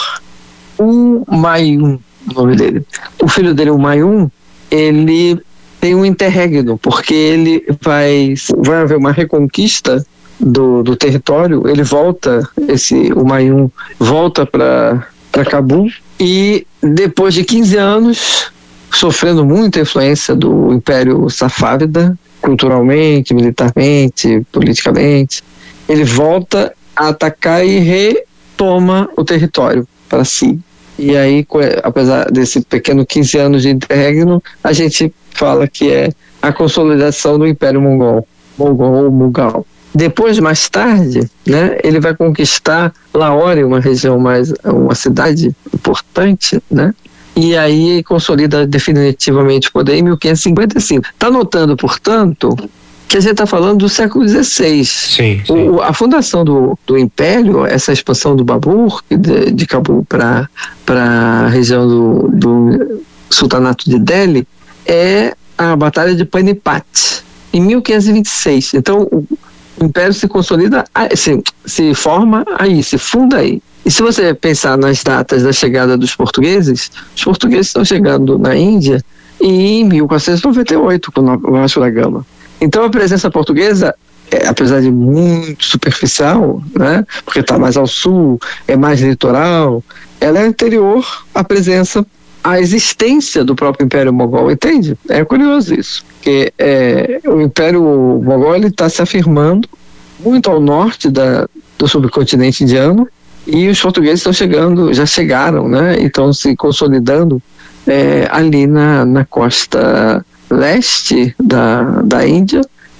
S3: o Humayun, o nome dele, o filho dele, o Humayun, ele tem um interregno, porque ele vai, vai haver uma reconquista do, do território, ele volta, esse Humayun volta para Cabul, e depois de quinze anos, sofrendo muita influência do Império Safávida, culturalmente, militarmente, politicamente, ele volta a atacar e retoma o território para si. E aí, apesar desse pequeno quinze anos de interregno, a gente fala que é a consolidação do Império Mongol, Mongol ou Mughal. Depois, mais tarde, né, ele vai conquistar Lahore, uma região mais, uma cidade importante, né? E aí consolida definitivamente o poder em mil quinhentos e cinquenta e cinco. Está notando, portanto, que a gente está falando do século dezesseis.
S2: Sim, sim.
S3: O, a fundação do, do Império, essa expansão do Babur, de, de Cabul para a região do, do Sultanato de Delhi, é a Batalha de Panipat, em mil quinhentos e vinte e seis. Então, o, o Império se consolida, se, se forma aí, se funda aí. E se você pensar nas datas da chegada dos portugueses, os portugueses estão chegando na Índia em mil quatrocentos e noventa e oito, com o Vasco da Gama. Então a presença portuguesa, é, apesar de muito superficial, né, porque está mais ao sul, é mais litoral, ela é anterior à presença, à existência do próprio Império Mogol, entende? É curioso isso, porque é, o Império Mogol está se afirmando muito ao norte da, do subcontinente indiano, e os portugueses estão chegando, já chegaram, né, e estão se consolidando é, ali na, na costa leste da, da Índia,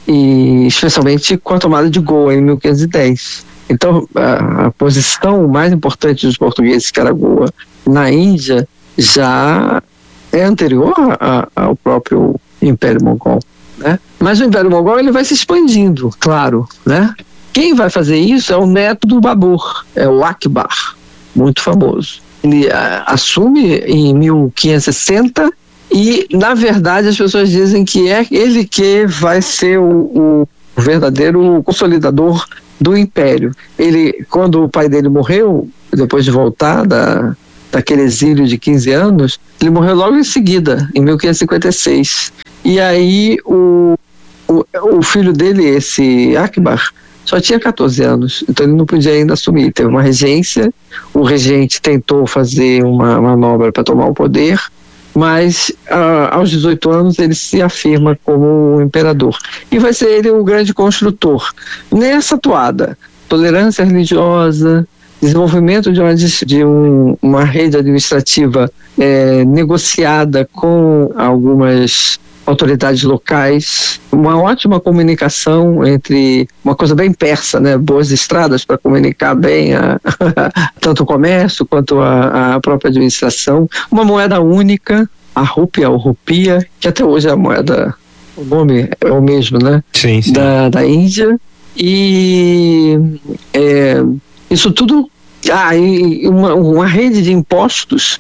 S3: e especialmente com a tomada de Goa em mil quinhentos e dez. Então a, a posição mais importante dos portugueses, que era Goa, na Índia, já é anterior a, a, ao próprio Império Mongol, né? Mas o Império Mongol ele vai se expandindo, claro, né? Quem vai fazer isso é o neto do Babur, é o Akbar. muito famoso. Ele a, assume em mil quinhentos e sessenta e, na verdade, as pessoas dizem que é ele que vai ser o, o verdadeiro consolidador do Império. Ele, quando o pai dele morreu, depois de voltar da, daquele exílio de quinze anos, ele morreu logo em seguida, em mil quinhentos e cinquenta e seis. E aí o, o, o filho dele, esse Akbar, só tinha catorze anos, então ele não podia ainda assumir. Teve uma regência, o regente tentou fazer uma manobra para tomar o poder, mas ah, aos dezoito anos ele se afirma como o imperador. E vai ser ele o grande construtor. Nessa toada, tolerância religiosa, desenvolvimento de uma, de um, uma rede administrativa é, negociada com algumas autoridades locais, uma ótima comunicação entre, uma coisa bem persa, né? Boas estradas para comunicar bem a, tanto o comércio quanto a, a própria administração, uma moeda única, a rúpia ou rupia, que até hoje é a moeda, o nome é o mesmo, né?
S2: Sim, sim.
S3: Da, da Índia, e é, isso tudo, ah, e uma, uma rede de impostos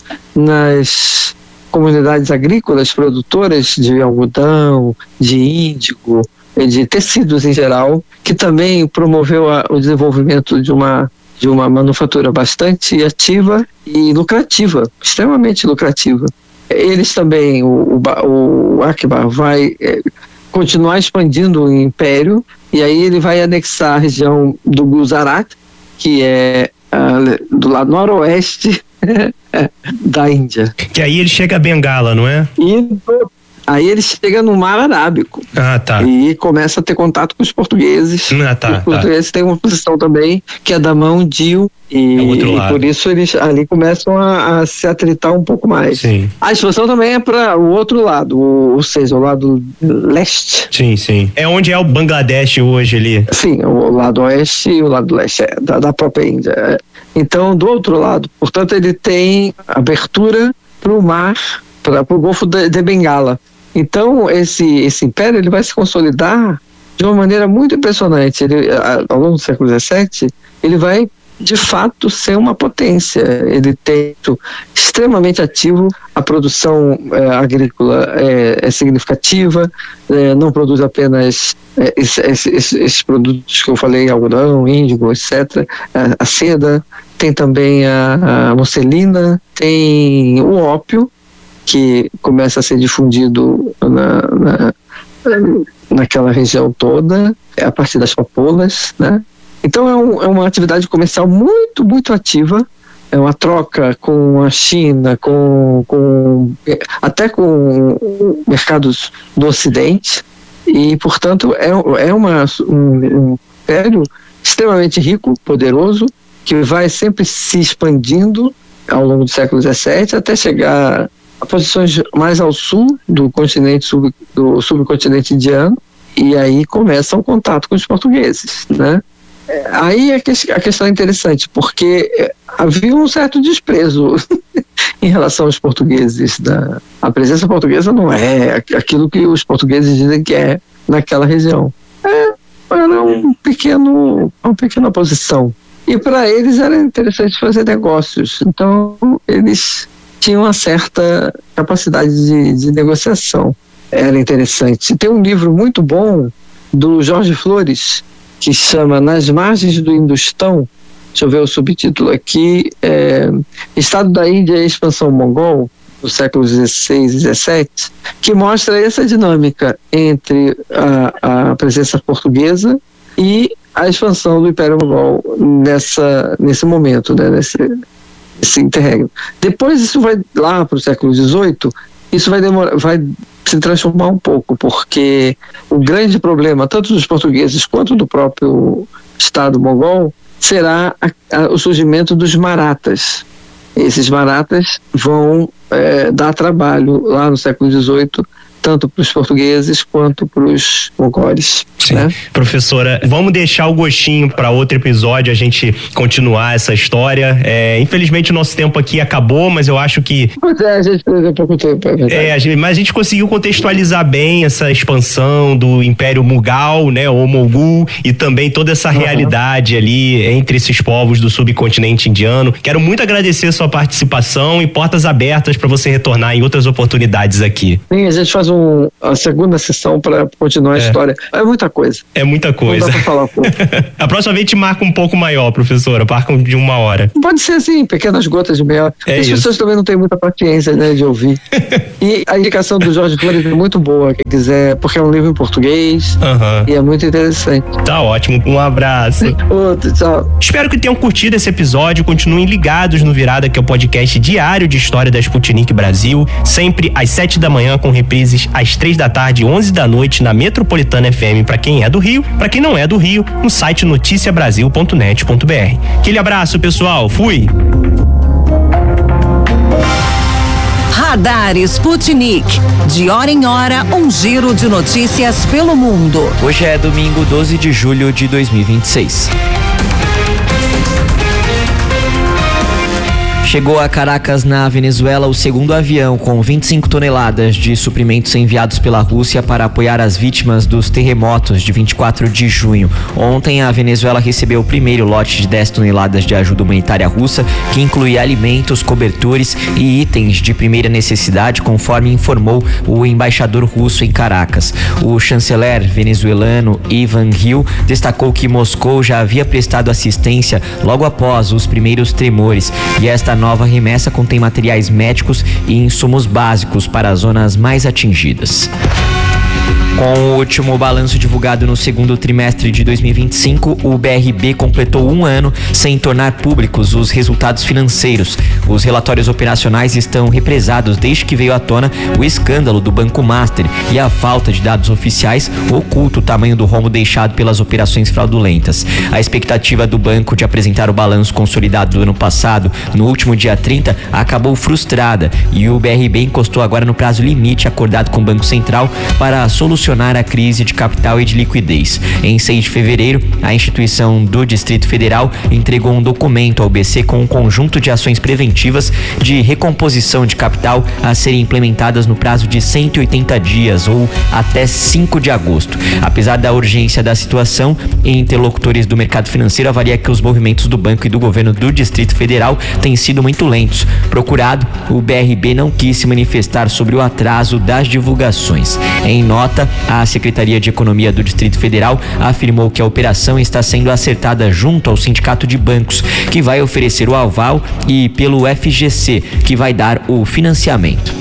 S3: nas comunidades agrícolas produtoras de algodão, de índigo, de tecidos em geral, que também promoveu a, o desenvolvimento de uma, de uma manufatura bastante ativa e lucrativa, extremamente lucrativa. Eles também, o, o, o Akbar vai é, continuar expandindo o império, e aí ele vai anexar a região do Gujarat, que é uh, do lado noroeste da Índia.
S2: Que aí ele chega a Bengala, não é?
S3: E aí ele chega no Mar Arábico.
S2: Ah, tá.
S3: E começa a ter contato com os portugueses.
S2: Ah, tá.
S3: Os portugueses
S2: tá.
S3: têm uma posição também que é da mão de e,
S2: é outro
S3: e
S2: lado.
S3: por isso eles ali começam a, a se atritar um pouco mais.
S2: Sim.
S3: A expansão também é para o outro lado, o, ou seja, o lado leste.
S2: Sim, sim. É onde é o Bangladesh hoje ali.
S3: Sim, o lado oeste e o lado leste é, da, da própria Índia. Então, do outro lado, portanto, ele tem abertura para o mar, para o Golfo de, de Bengala. Então, esse, esse império ele vai se consolidar de uma maneira muito impressionante. Ele, ao longo do século dezessete, ele vai, de fato, ser uma potência. Ele tem extremamente ativo, a produção é, agrícola é, é significativa, é, não produz apenas é, esses, esses, esses produtos que eu falei, algodão, índigo, etcétera, a, a seda, tem também a, a musselina, tem o ópio, que começa a ser difundido na, na, naquela região toda, a partir das papoulas, né? Então é, um, é uma atividade comercial muito, muito ativa, é uma troca com a China, com, com, até com mercados do Ocidente, e, portanto, é, é uma, um, um império extremamente rico, poderoso, que vai sempre se expandindo ao longo do século dezessete até chegar a posições mais ao sul do continente sub, do subcontinente indiano, e aí começa o contato com os portugueses, né? Aí é que a questão é interessante, porque havia um certo desprezo em relação aos portugueses. Da, a presença portuguesa não é aquilo que os portugueses dizem que é naquela região. É, era um pequeno, uma pequena oposição. E para eles era interessante fazer negócios. Então, eles tinham uma certa capacidade de, de negociação. Era interessante. Tem um livro muito bom do Jorge Flores, que chama Nas Margens do Indostão. Deixa eu ver o subtítulo aqui. É, Estado da Índia e Expansão Mongol, dos séculos dezesseis e dezessete, que mostra essa dinâmica entre a, a presença portuguesa e a expansão do Império Mongol nessa, nesse momento, né, nesse, nesse interregno. Depois isso vai lá para o século dezoito, isso vai, demorar, vai se transformar um pouco, porque o grande problema, tanto dos portugueses quanto do próprio Estado mongol, será a, a, o surgimento dos marathas. Esses marathas vão é, dar trabalho lá no século dezoito tanto para os portugueses quanto para os mongoles.
S2: Sim.
S3: Né?
S2: Professora, vamos deixar o gostinho para outro episódio, a gente continuar essa história. É, infelizmente o nosso tempo aqui acabou, mas eu acho que...
S3: Pois é, a gente perdeu pouco tempo, é verdade.
S2: É, a gente, mas a gente conseguiu contextualizar bem essa expansão do Império Mughal, né, ou Mogul, e também toda essa uhum. realidade ali entre esses povos do subcontinente indiano. Quero muito agradecer a sua participação e portas abertas para você retornar em outras oportunidades aqui.
S3: Sim, a gente faz um, a segunda sessão para continuar a é. história. É muita coisa.
S2: É muita coisa.
S3: Não dá pra falar um pouco.
S2: A próxima vez te marca um pouco maior, professora, marca de uma hora.
S3: Pode ser assim, pequenas gotas de meia hora.
S2: É
S3: As
S2: isso.
S3: pessoas também não têm muita paciência, né, de ouvir. E a indicação do Jorge Flores é muito boa, quem quiser, porque é um livro em português uhum. e é muito interessante.
S2: Tá ótimo, um abraço.
S3: Outro, tchau.
S2: Espero que tenham curtido esse episódio, continuem ligados no Virada, que é o podcast diário de história da Sputnik Brasil, sempre às sete da manhã, com reprises às três da tarde e onze da noite na Metropolitana F M para quem é do Rio, para quem não é do Rio, no site noticia brasil ponto net ponto b r. Aquele abraço, pessoal, fui!
S4: Radar Sputnik. De hora em hora, um giro de notícias pelo mundo.
S5: Hoje é domingo, doze de julho de dois mil e vinte e seis. Chegou a Caracas, na Venezuela, o segundo avião com vinte e cinco toneladas de suprimentos enviados pela Rússia para apoiar as vítimas dos terremotos de vinte e quatro de junho. Ontem, a Venezuela recebeu o primeiro lote de dez toneladas de ajuda humanitária russa, que inclui alimentos, cobertores e itens de primeira necessidade, conforme informou o embaixador russo em Caracas. O chanceler venezuelano Ivan Gil destacou que Moscou já havia prestado assistência logo após os primeiros tremores, e esta nova remessa contém materiais médicos e insumos básicos para as zonas mais atingidas. Com o último balanço divulgado no segundo trimestre de dois mil e vinte e cinco, o B R B completou um ano sem tornar públicos os resultados financeiros. Os relatórios operacionais estão represados desde que veio à tona o escândalo do Banco Master e a falta de dados oficiais oculta o tamanho do rombo deixado pelas operações fraudulentas. A expectativa do banco de apresentar o balanço consolidado do ano passado, no último dia trinta, acabou frustrada, e o B R B encostou agora no prazo limite acordado com o Banco Central para solucionar a crise de capital e de liquidez. Em seis de fevereiro, a instituição do Distrito Federal entregou um documento ao B C com um conjunto de ações preventivas de recomposição de capital a serem implementadas no prazo de cento e oitenta dias, ou até cinco de agosto. Apesar da urgência da situação, interlocutores do mercado financeiro avaliam que os movimentos do banco e do governo do Distrito Federal têm sido muito lentos. Procurado, o B R B não quis se manifestar sobre o atraso das divulgações. Em nota, a Secretaria de Economia do Distrito Federal afirmou que a operação está sendo acertada junto ao Sindicato de Bancos, que vai oferecer o aval, e pelo F G C, que vai dar o financiamento.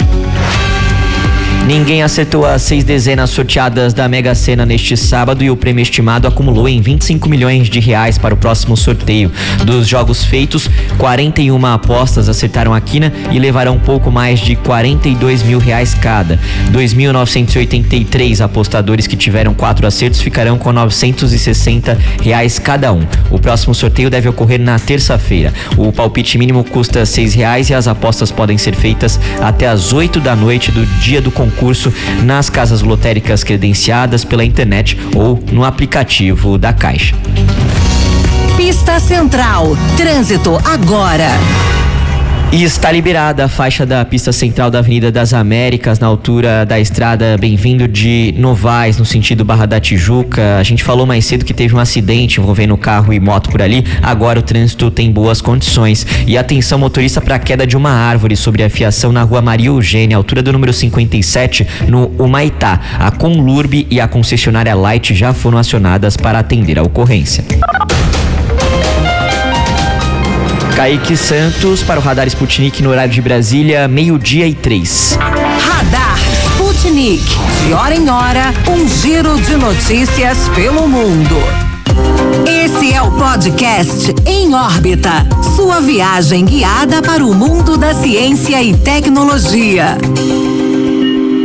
S5: Ninguém acertou as seis dezenas sorteadas da Mega Sena neste sábado, e o prêmio estimado acumulou em vinte e cinco milhões de reais para o próximo sorteio. Dos jogos feitos, quarenta e uma apostas acertaram a quina e levarão um pouco mais de quarenta e dois mil reais cada. dois mil novecentos e oitenta e três apostadores que tiveram quatro acertos ficarão com novecentos e sessenta reais cada um. O próximo sorteio deve ocorrer na terça-feira. O palpite mínimo custa seis reais e as apostas podem ser feitas até às oito da noite do dia do concurso concurso nas casas lotéricas credenciadas pela internet ou no aplicativo da Caixa.
S4: Pista Central. Trânsito agora.
S5: E está liberada a faixa da pista central da Avenida das Américas, na altura da estrada Bem-vindo de Novaes, no sentido Barra da Tijuca. A gente falou mais cedo que teve um acidente envolvendo carro e moto por ali. Agora o trânsito tem boas condições. E atenção, motorista, para a queda de uma árvore sobre a fiação na rua Maria Eugênia, altura do número cinquenta e sete, no Humaitá. A Conlurb e a concessionária Light já foram acionadas para atender a ocorrência. Kaique Santos para o Radar Sputnik no horário de Brasília, meio-dia e três.
S4: Radar Sputnik. De hora em hora, um giro de notícias pelo mundo. Esse é o podcast Em Órbita. Sua viagem guiada para o mundo da ciência e tecnologia.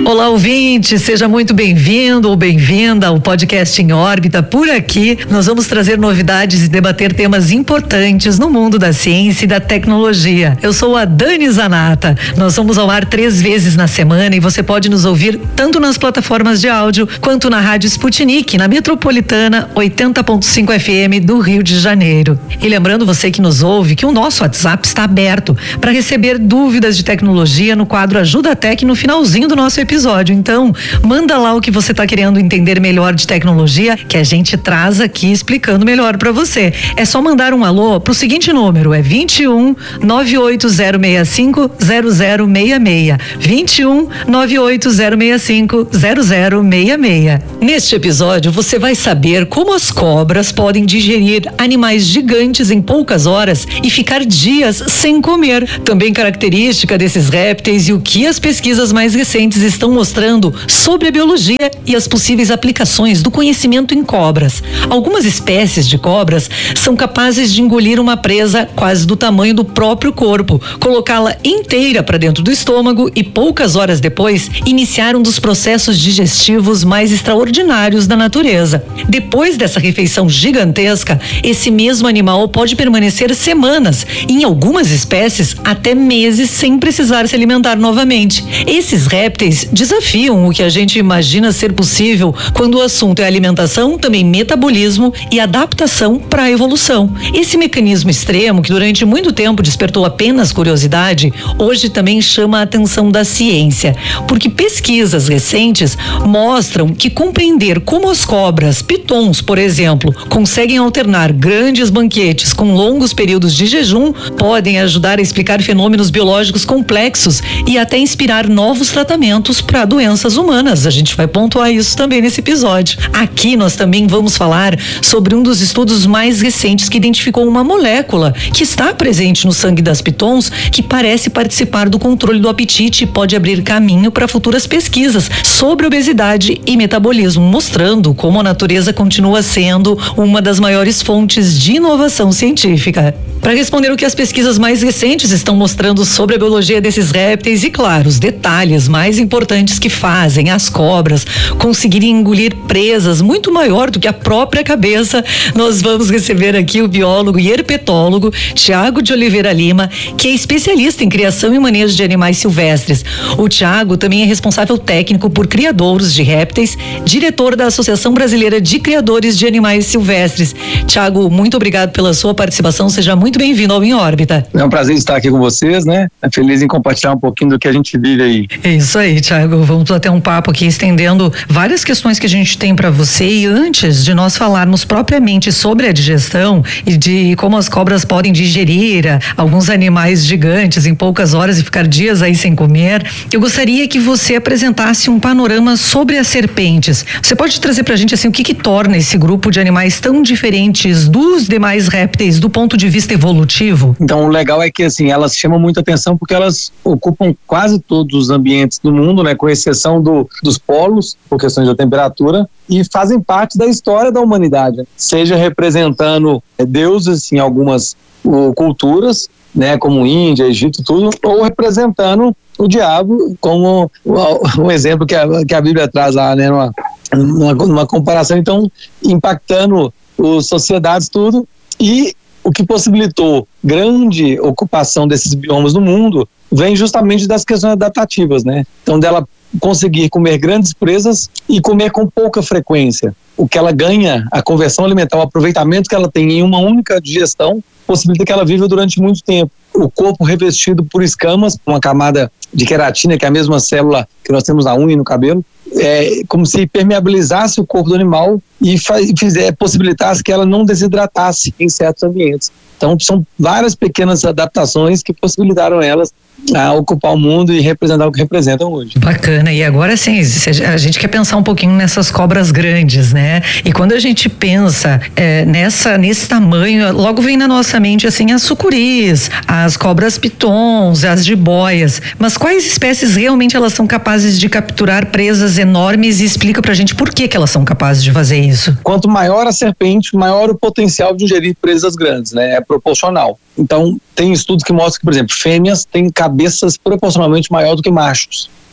S6: Olá, ouvinte, seja muito bem-vindo ou bem-vinda ao podcast Em Órbita. Por aqui, nós vamos trazer novidades e debater temas importantes no mundo da ciência e da tecnologia. Eu sou a Dani Zanata. Nós vamos ao ar três vezes na semana e você pode nos ouvir tanto nas plataformas de áudio quanto na Rádio Sputnik, na Metropolitana oitenta ponto cinco F M do Rio de Janeiro. E lembrando você que nos ouve que o nosso WhatsApp está aberto para receber dúvidas de tecnologia no quadro Ajuda Tec no finalzinho do nosso episódio. Então, manda lá o que você está querendo entender melhor de tecnologia, que a gente traz aqui explicando melhor para você. É só mandar um alô pro seguinte número, é vinte e um, nove oito zero seis cinco, zero zero seis seis. vinte e um, nove oito zero seis cinco, zero zero seis seis. Neste episódio, você vai saber como as cobras podem digerir animais gigantes em poucas horas e ficar dias sem comer. Também característica desses répteis e o que as pesquisas mais recentes estão mostrando sobre a biologia e as possíveis aplicações do conhecimento em cobras. Algumas espécies de cobras são capazes de engolir uma presa quase do tamanho do próprio corpo, colocá-la inteira para dentro do estômago e poucas horas depois iniciar um dos processos digestivos mais extraordinários da natureza. Depois dessa refeição gigantesca, esse mesmo animal pode permanecer semanas e, em algumas espécies, até meses sem precisar se alimentar novamente. Esses répteis desafiam o que a gente imagina ser possível quando o assunto é alimentação, também metabolismo e adaptação para a evolução. Esse mecanismo extremo, que durante muito tempo despertou apenas curiosidade, hoje também chama a atenção da ciência, porque pesquisas recentes mostram que compreender como as cobras, pitons, por exemplo, conseguem alternar grandes banquetes com longos períodos de jejum podem ajudar a explicar fenômenos biológicos complexos e até inspirar novos tratamentos para doenças humanas. A gente vai pontuar isso também nesse episódio. Aqui nós também vamos falar sobre um dos estudos mais recentes que identificou uma molécula que está presente no sangue das pitons que parece participar do controle do apetite e pode abrir caminho para futuras pesquisas sobre obesidade e metabolismo, mostrando como a natureza continua sendo uma das maiores fontes de inovação científica. Para responder o que as pesquisas mais recentes estão mostrando sobre a biologia desses répteis e, claro, os detalhes mais importantes que fazem as cobras conseguirem engolir presas muito maior do que a própria cabeça, nós vamos receber aqui o biólogo e herpetólogo Tiago de Oliveira Lima, que é especialista em criação e manejo de animais silvestres. O Tiago também é responsável técnico por criadouros de répteis, diretor da Associação Brasileira de Criadores de Animais Silvestres. Tiago, muito obrigado pela sua participação, seja muito bem-vindo ao Em Órbita.
S7: É um prazer estar aqui com vocês, né? É feliz em compartilhar um pouquinho do que a gente vive aí.
S6: É isso aí, Tiago. Vamos bater um papo aqui, estendendo várias questões que a gente tem para você. E antes de nós falarmos propriamente sobre a digestão e de como as cobras podem digerir a, alguns animais gigantes em poucas horas e ficar dias aí sem comer, eu gostaria que você apresentasse um panorama sobre as serpentes. Você pode trazer pra gente assim o que que torna esse grupo de animais tão diferentes dos demais répteis do ponto de vista evolutivo?
S7: Então, o legal é que assim, elas chamam muita atenção porque elas ocupam quase todos os ambientes do mundo, né, com exceção do, dos polos, por questões da temperatura, e fazem parte da história da humanidade, seja representando é, deuses em algumas uh, culturas, né, como Índia, Egito, tudo, ou representando o diabo, como uh, um exemplo que a, que a Bíblia traz lá, né, numa, numa, numa comparação, então, impactando as sociedades, tudo, e o que possibilitou grande ocupação desses biomas no mundo vem justamente das questões adaptativas, né? Então, dela conseguir comer grandes presas e comer com pouca frequência. O que ela ganha, a conversão alimentar, o aproveitamento que ela tem em uma única digestão, possibilita que ela viva durante muito tempo. O corpo revestido por escamas, uma camada de queratina, que é a mesma célula que nós temos na unha e no cabelo, é como se permeabilizasse o corpo do animal e fizer, possibilitasse que ela não desidratasse em certos ambientes. Então, são várias pequenas adaptações que possibilitaram elas a ocupar o mundo e representar o que representam hoje.
S6: Bacana, e agora sim, a gente quer pensar um pouquinho nessas cobras grandes, né? E quando a gente pensa é, nessa, nesse tamanho, logo vem na nossa mente assim as sucuris, as cobras pitons, as jiboias, mas quais espécies realmente elas são capazes de capturar presas enormes e explica pra gente por que que elas são capazes de fazer isso?
S7: Quanto maior a serpente, maior o potencial de ingerir presas grandes, né? É proporcional. Então, tem estudos que mostram que, por exemplo, fêmeas têm cabeças proporcionalmente maior do que machos.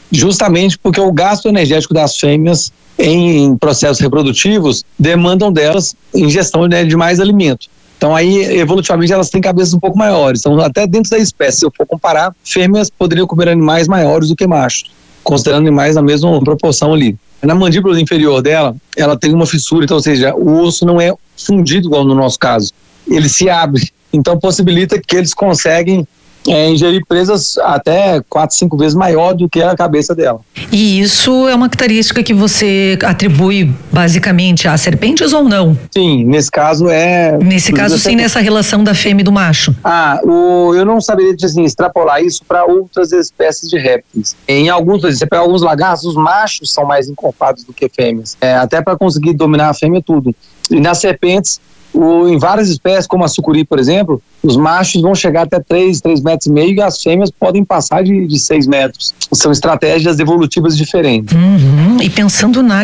S7: justamente porque o gasto energético das fêmeas em processos reprodutivos demandam delas ingestão, né, de mais alimento. Então aí, evolutivamente, elas têm cabeças um pouco maiores. Então, até dentro da espécie, se eu for comparar, fêmeas poderiam comer animais maiores do que machos, considerando animais na mesma proporção ali. Na mandíbula inferior dela, ela tem uma fissura, então, ou seja, o osso não é fundido igual no nosso caso. Ele se abre, então possibilita que eles conseguem é, ingerir presas até quatro, cinco vezes maior do que a cabeça dela.
S6: E isso é uma característica que você atribui basicamente às serpentes ou não?
S7: Sim, nesse caso é...
S6: Nesse caso sim, nessa relação da fêmea e do macho.
S7: Ah, o, eu não saberia assim, extrapolar isso para outras espécies de répteis. Em alguns, você pega alguns lagartos, os machos são mais encorpados do que fêmeas, é, até para conseguir dominar a fêmea tudo. E nas serpentes, O, em várias espécies, como a sucuri, por exemplo, os machos vão chegar até três, três metros e meio e as fêmeas podem passar de, de seis metros. São estratégias evolutivas diferentes.
S6: Uhum. E pensando na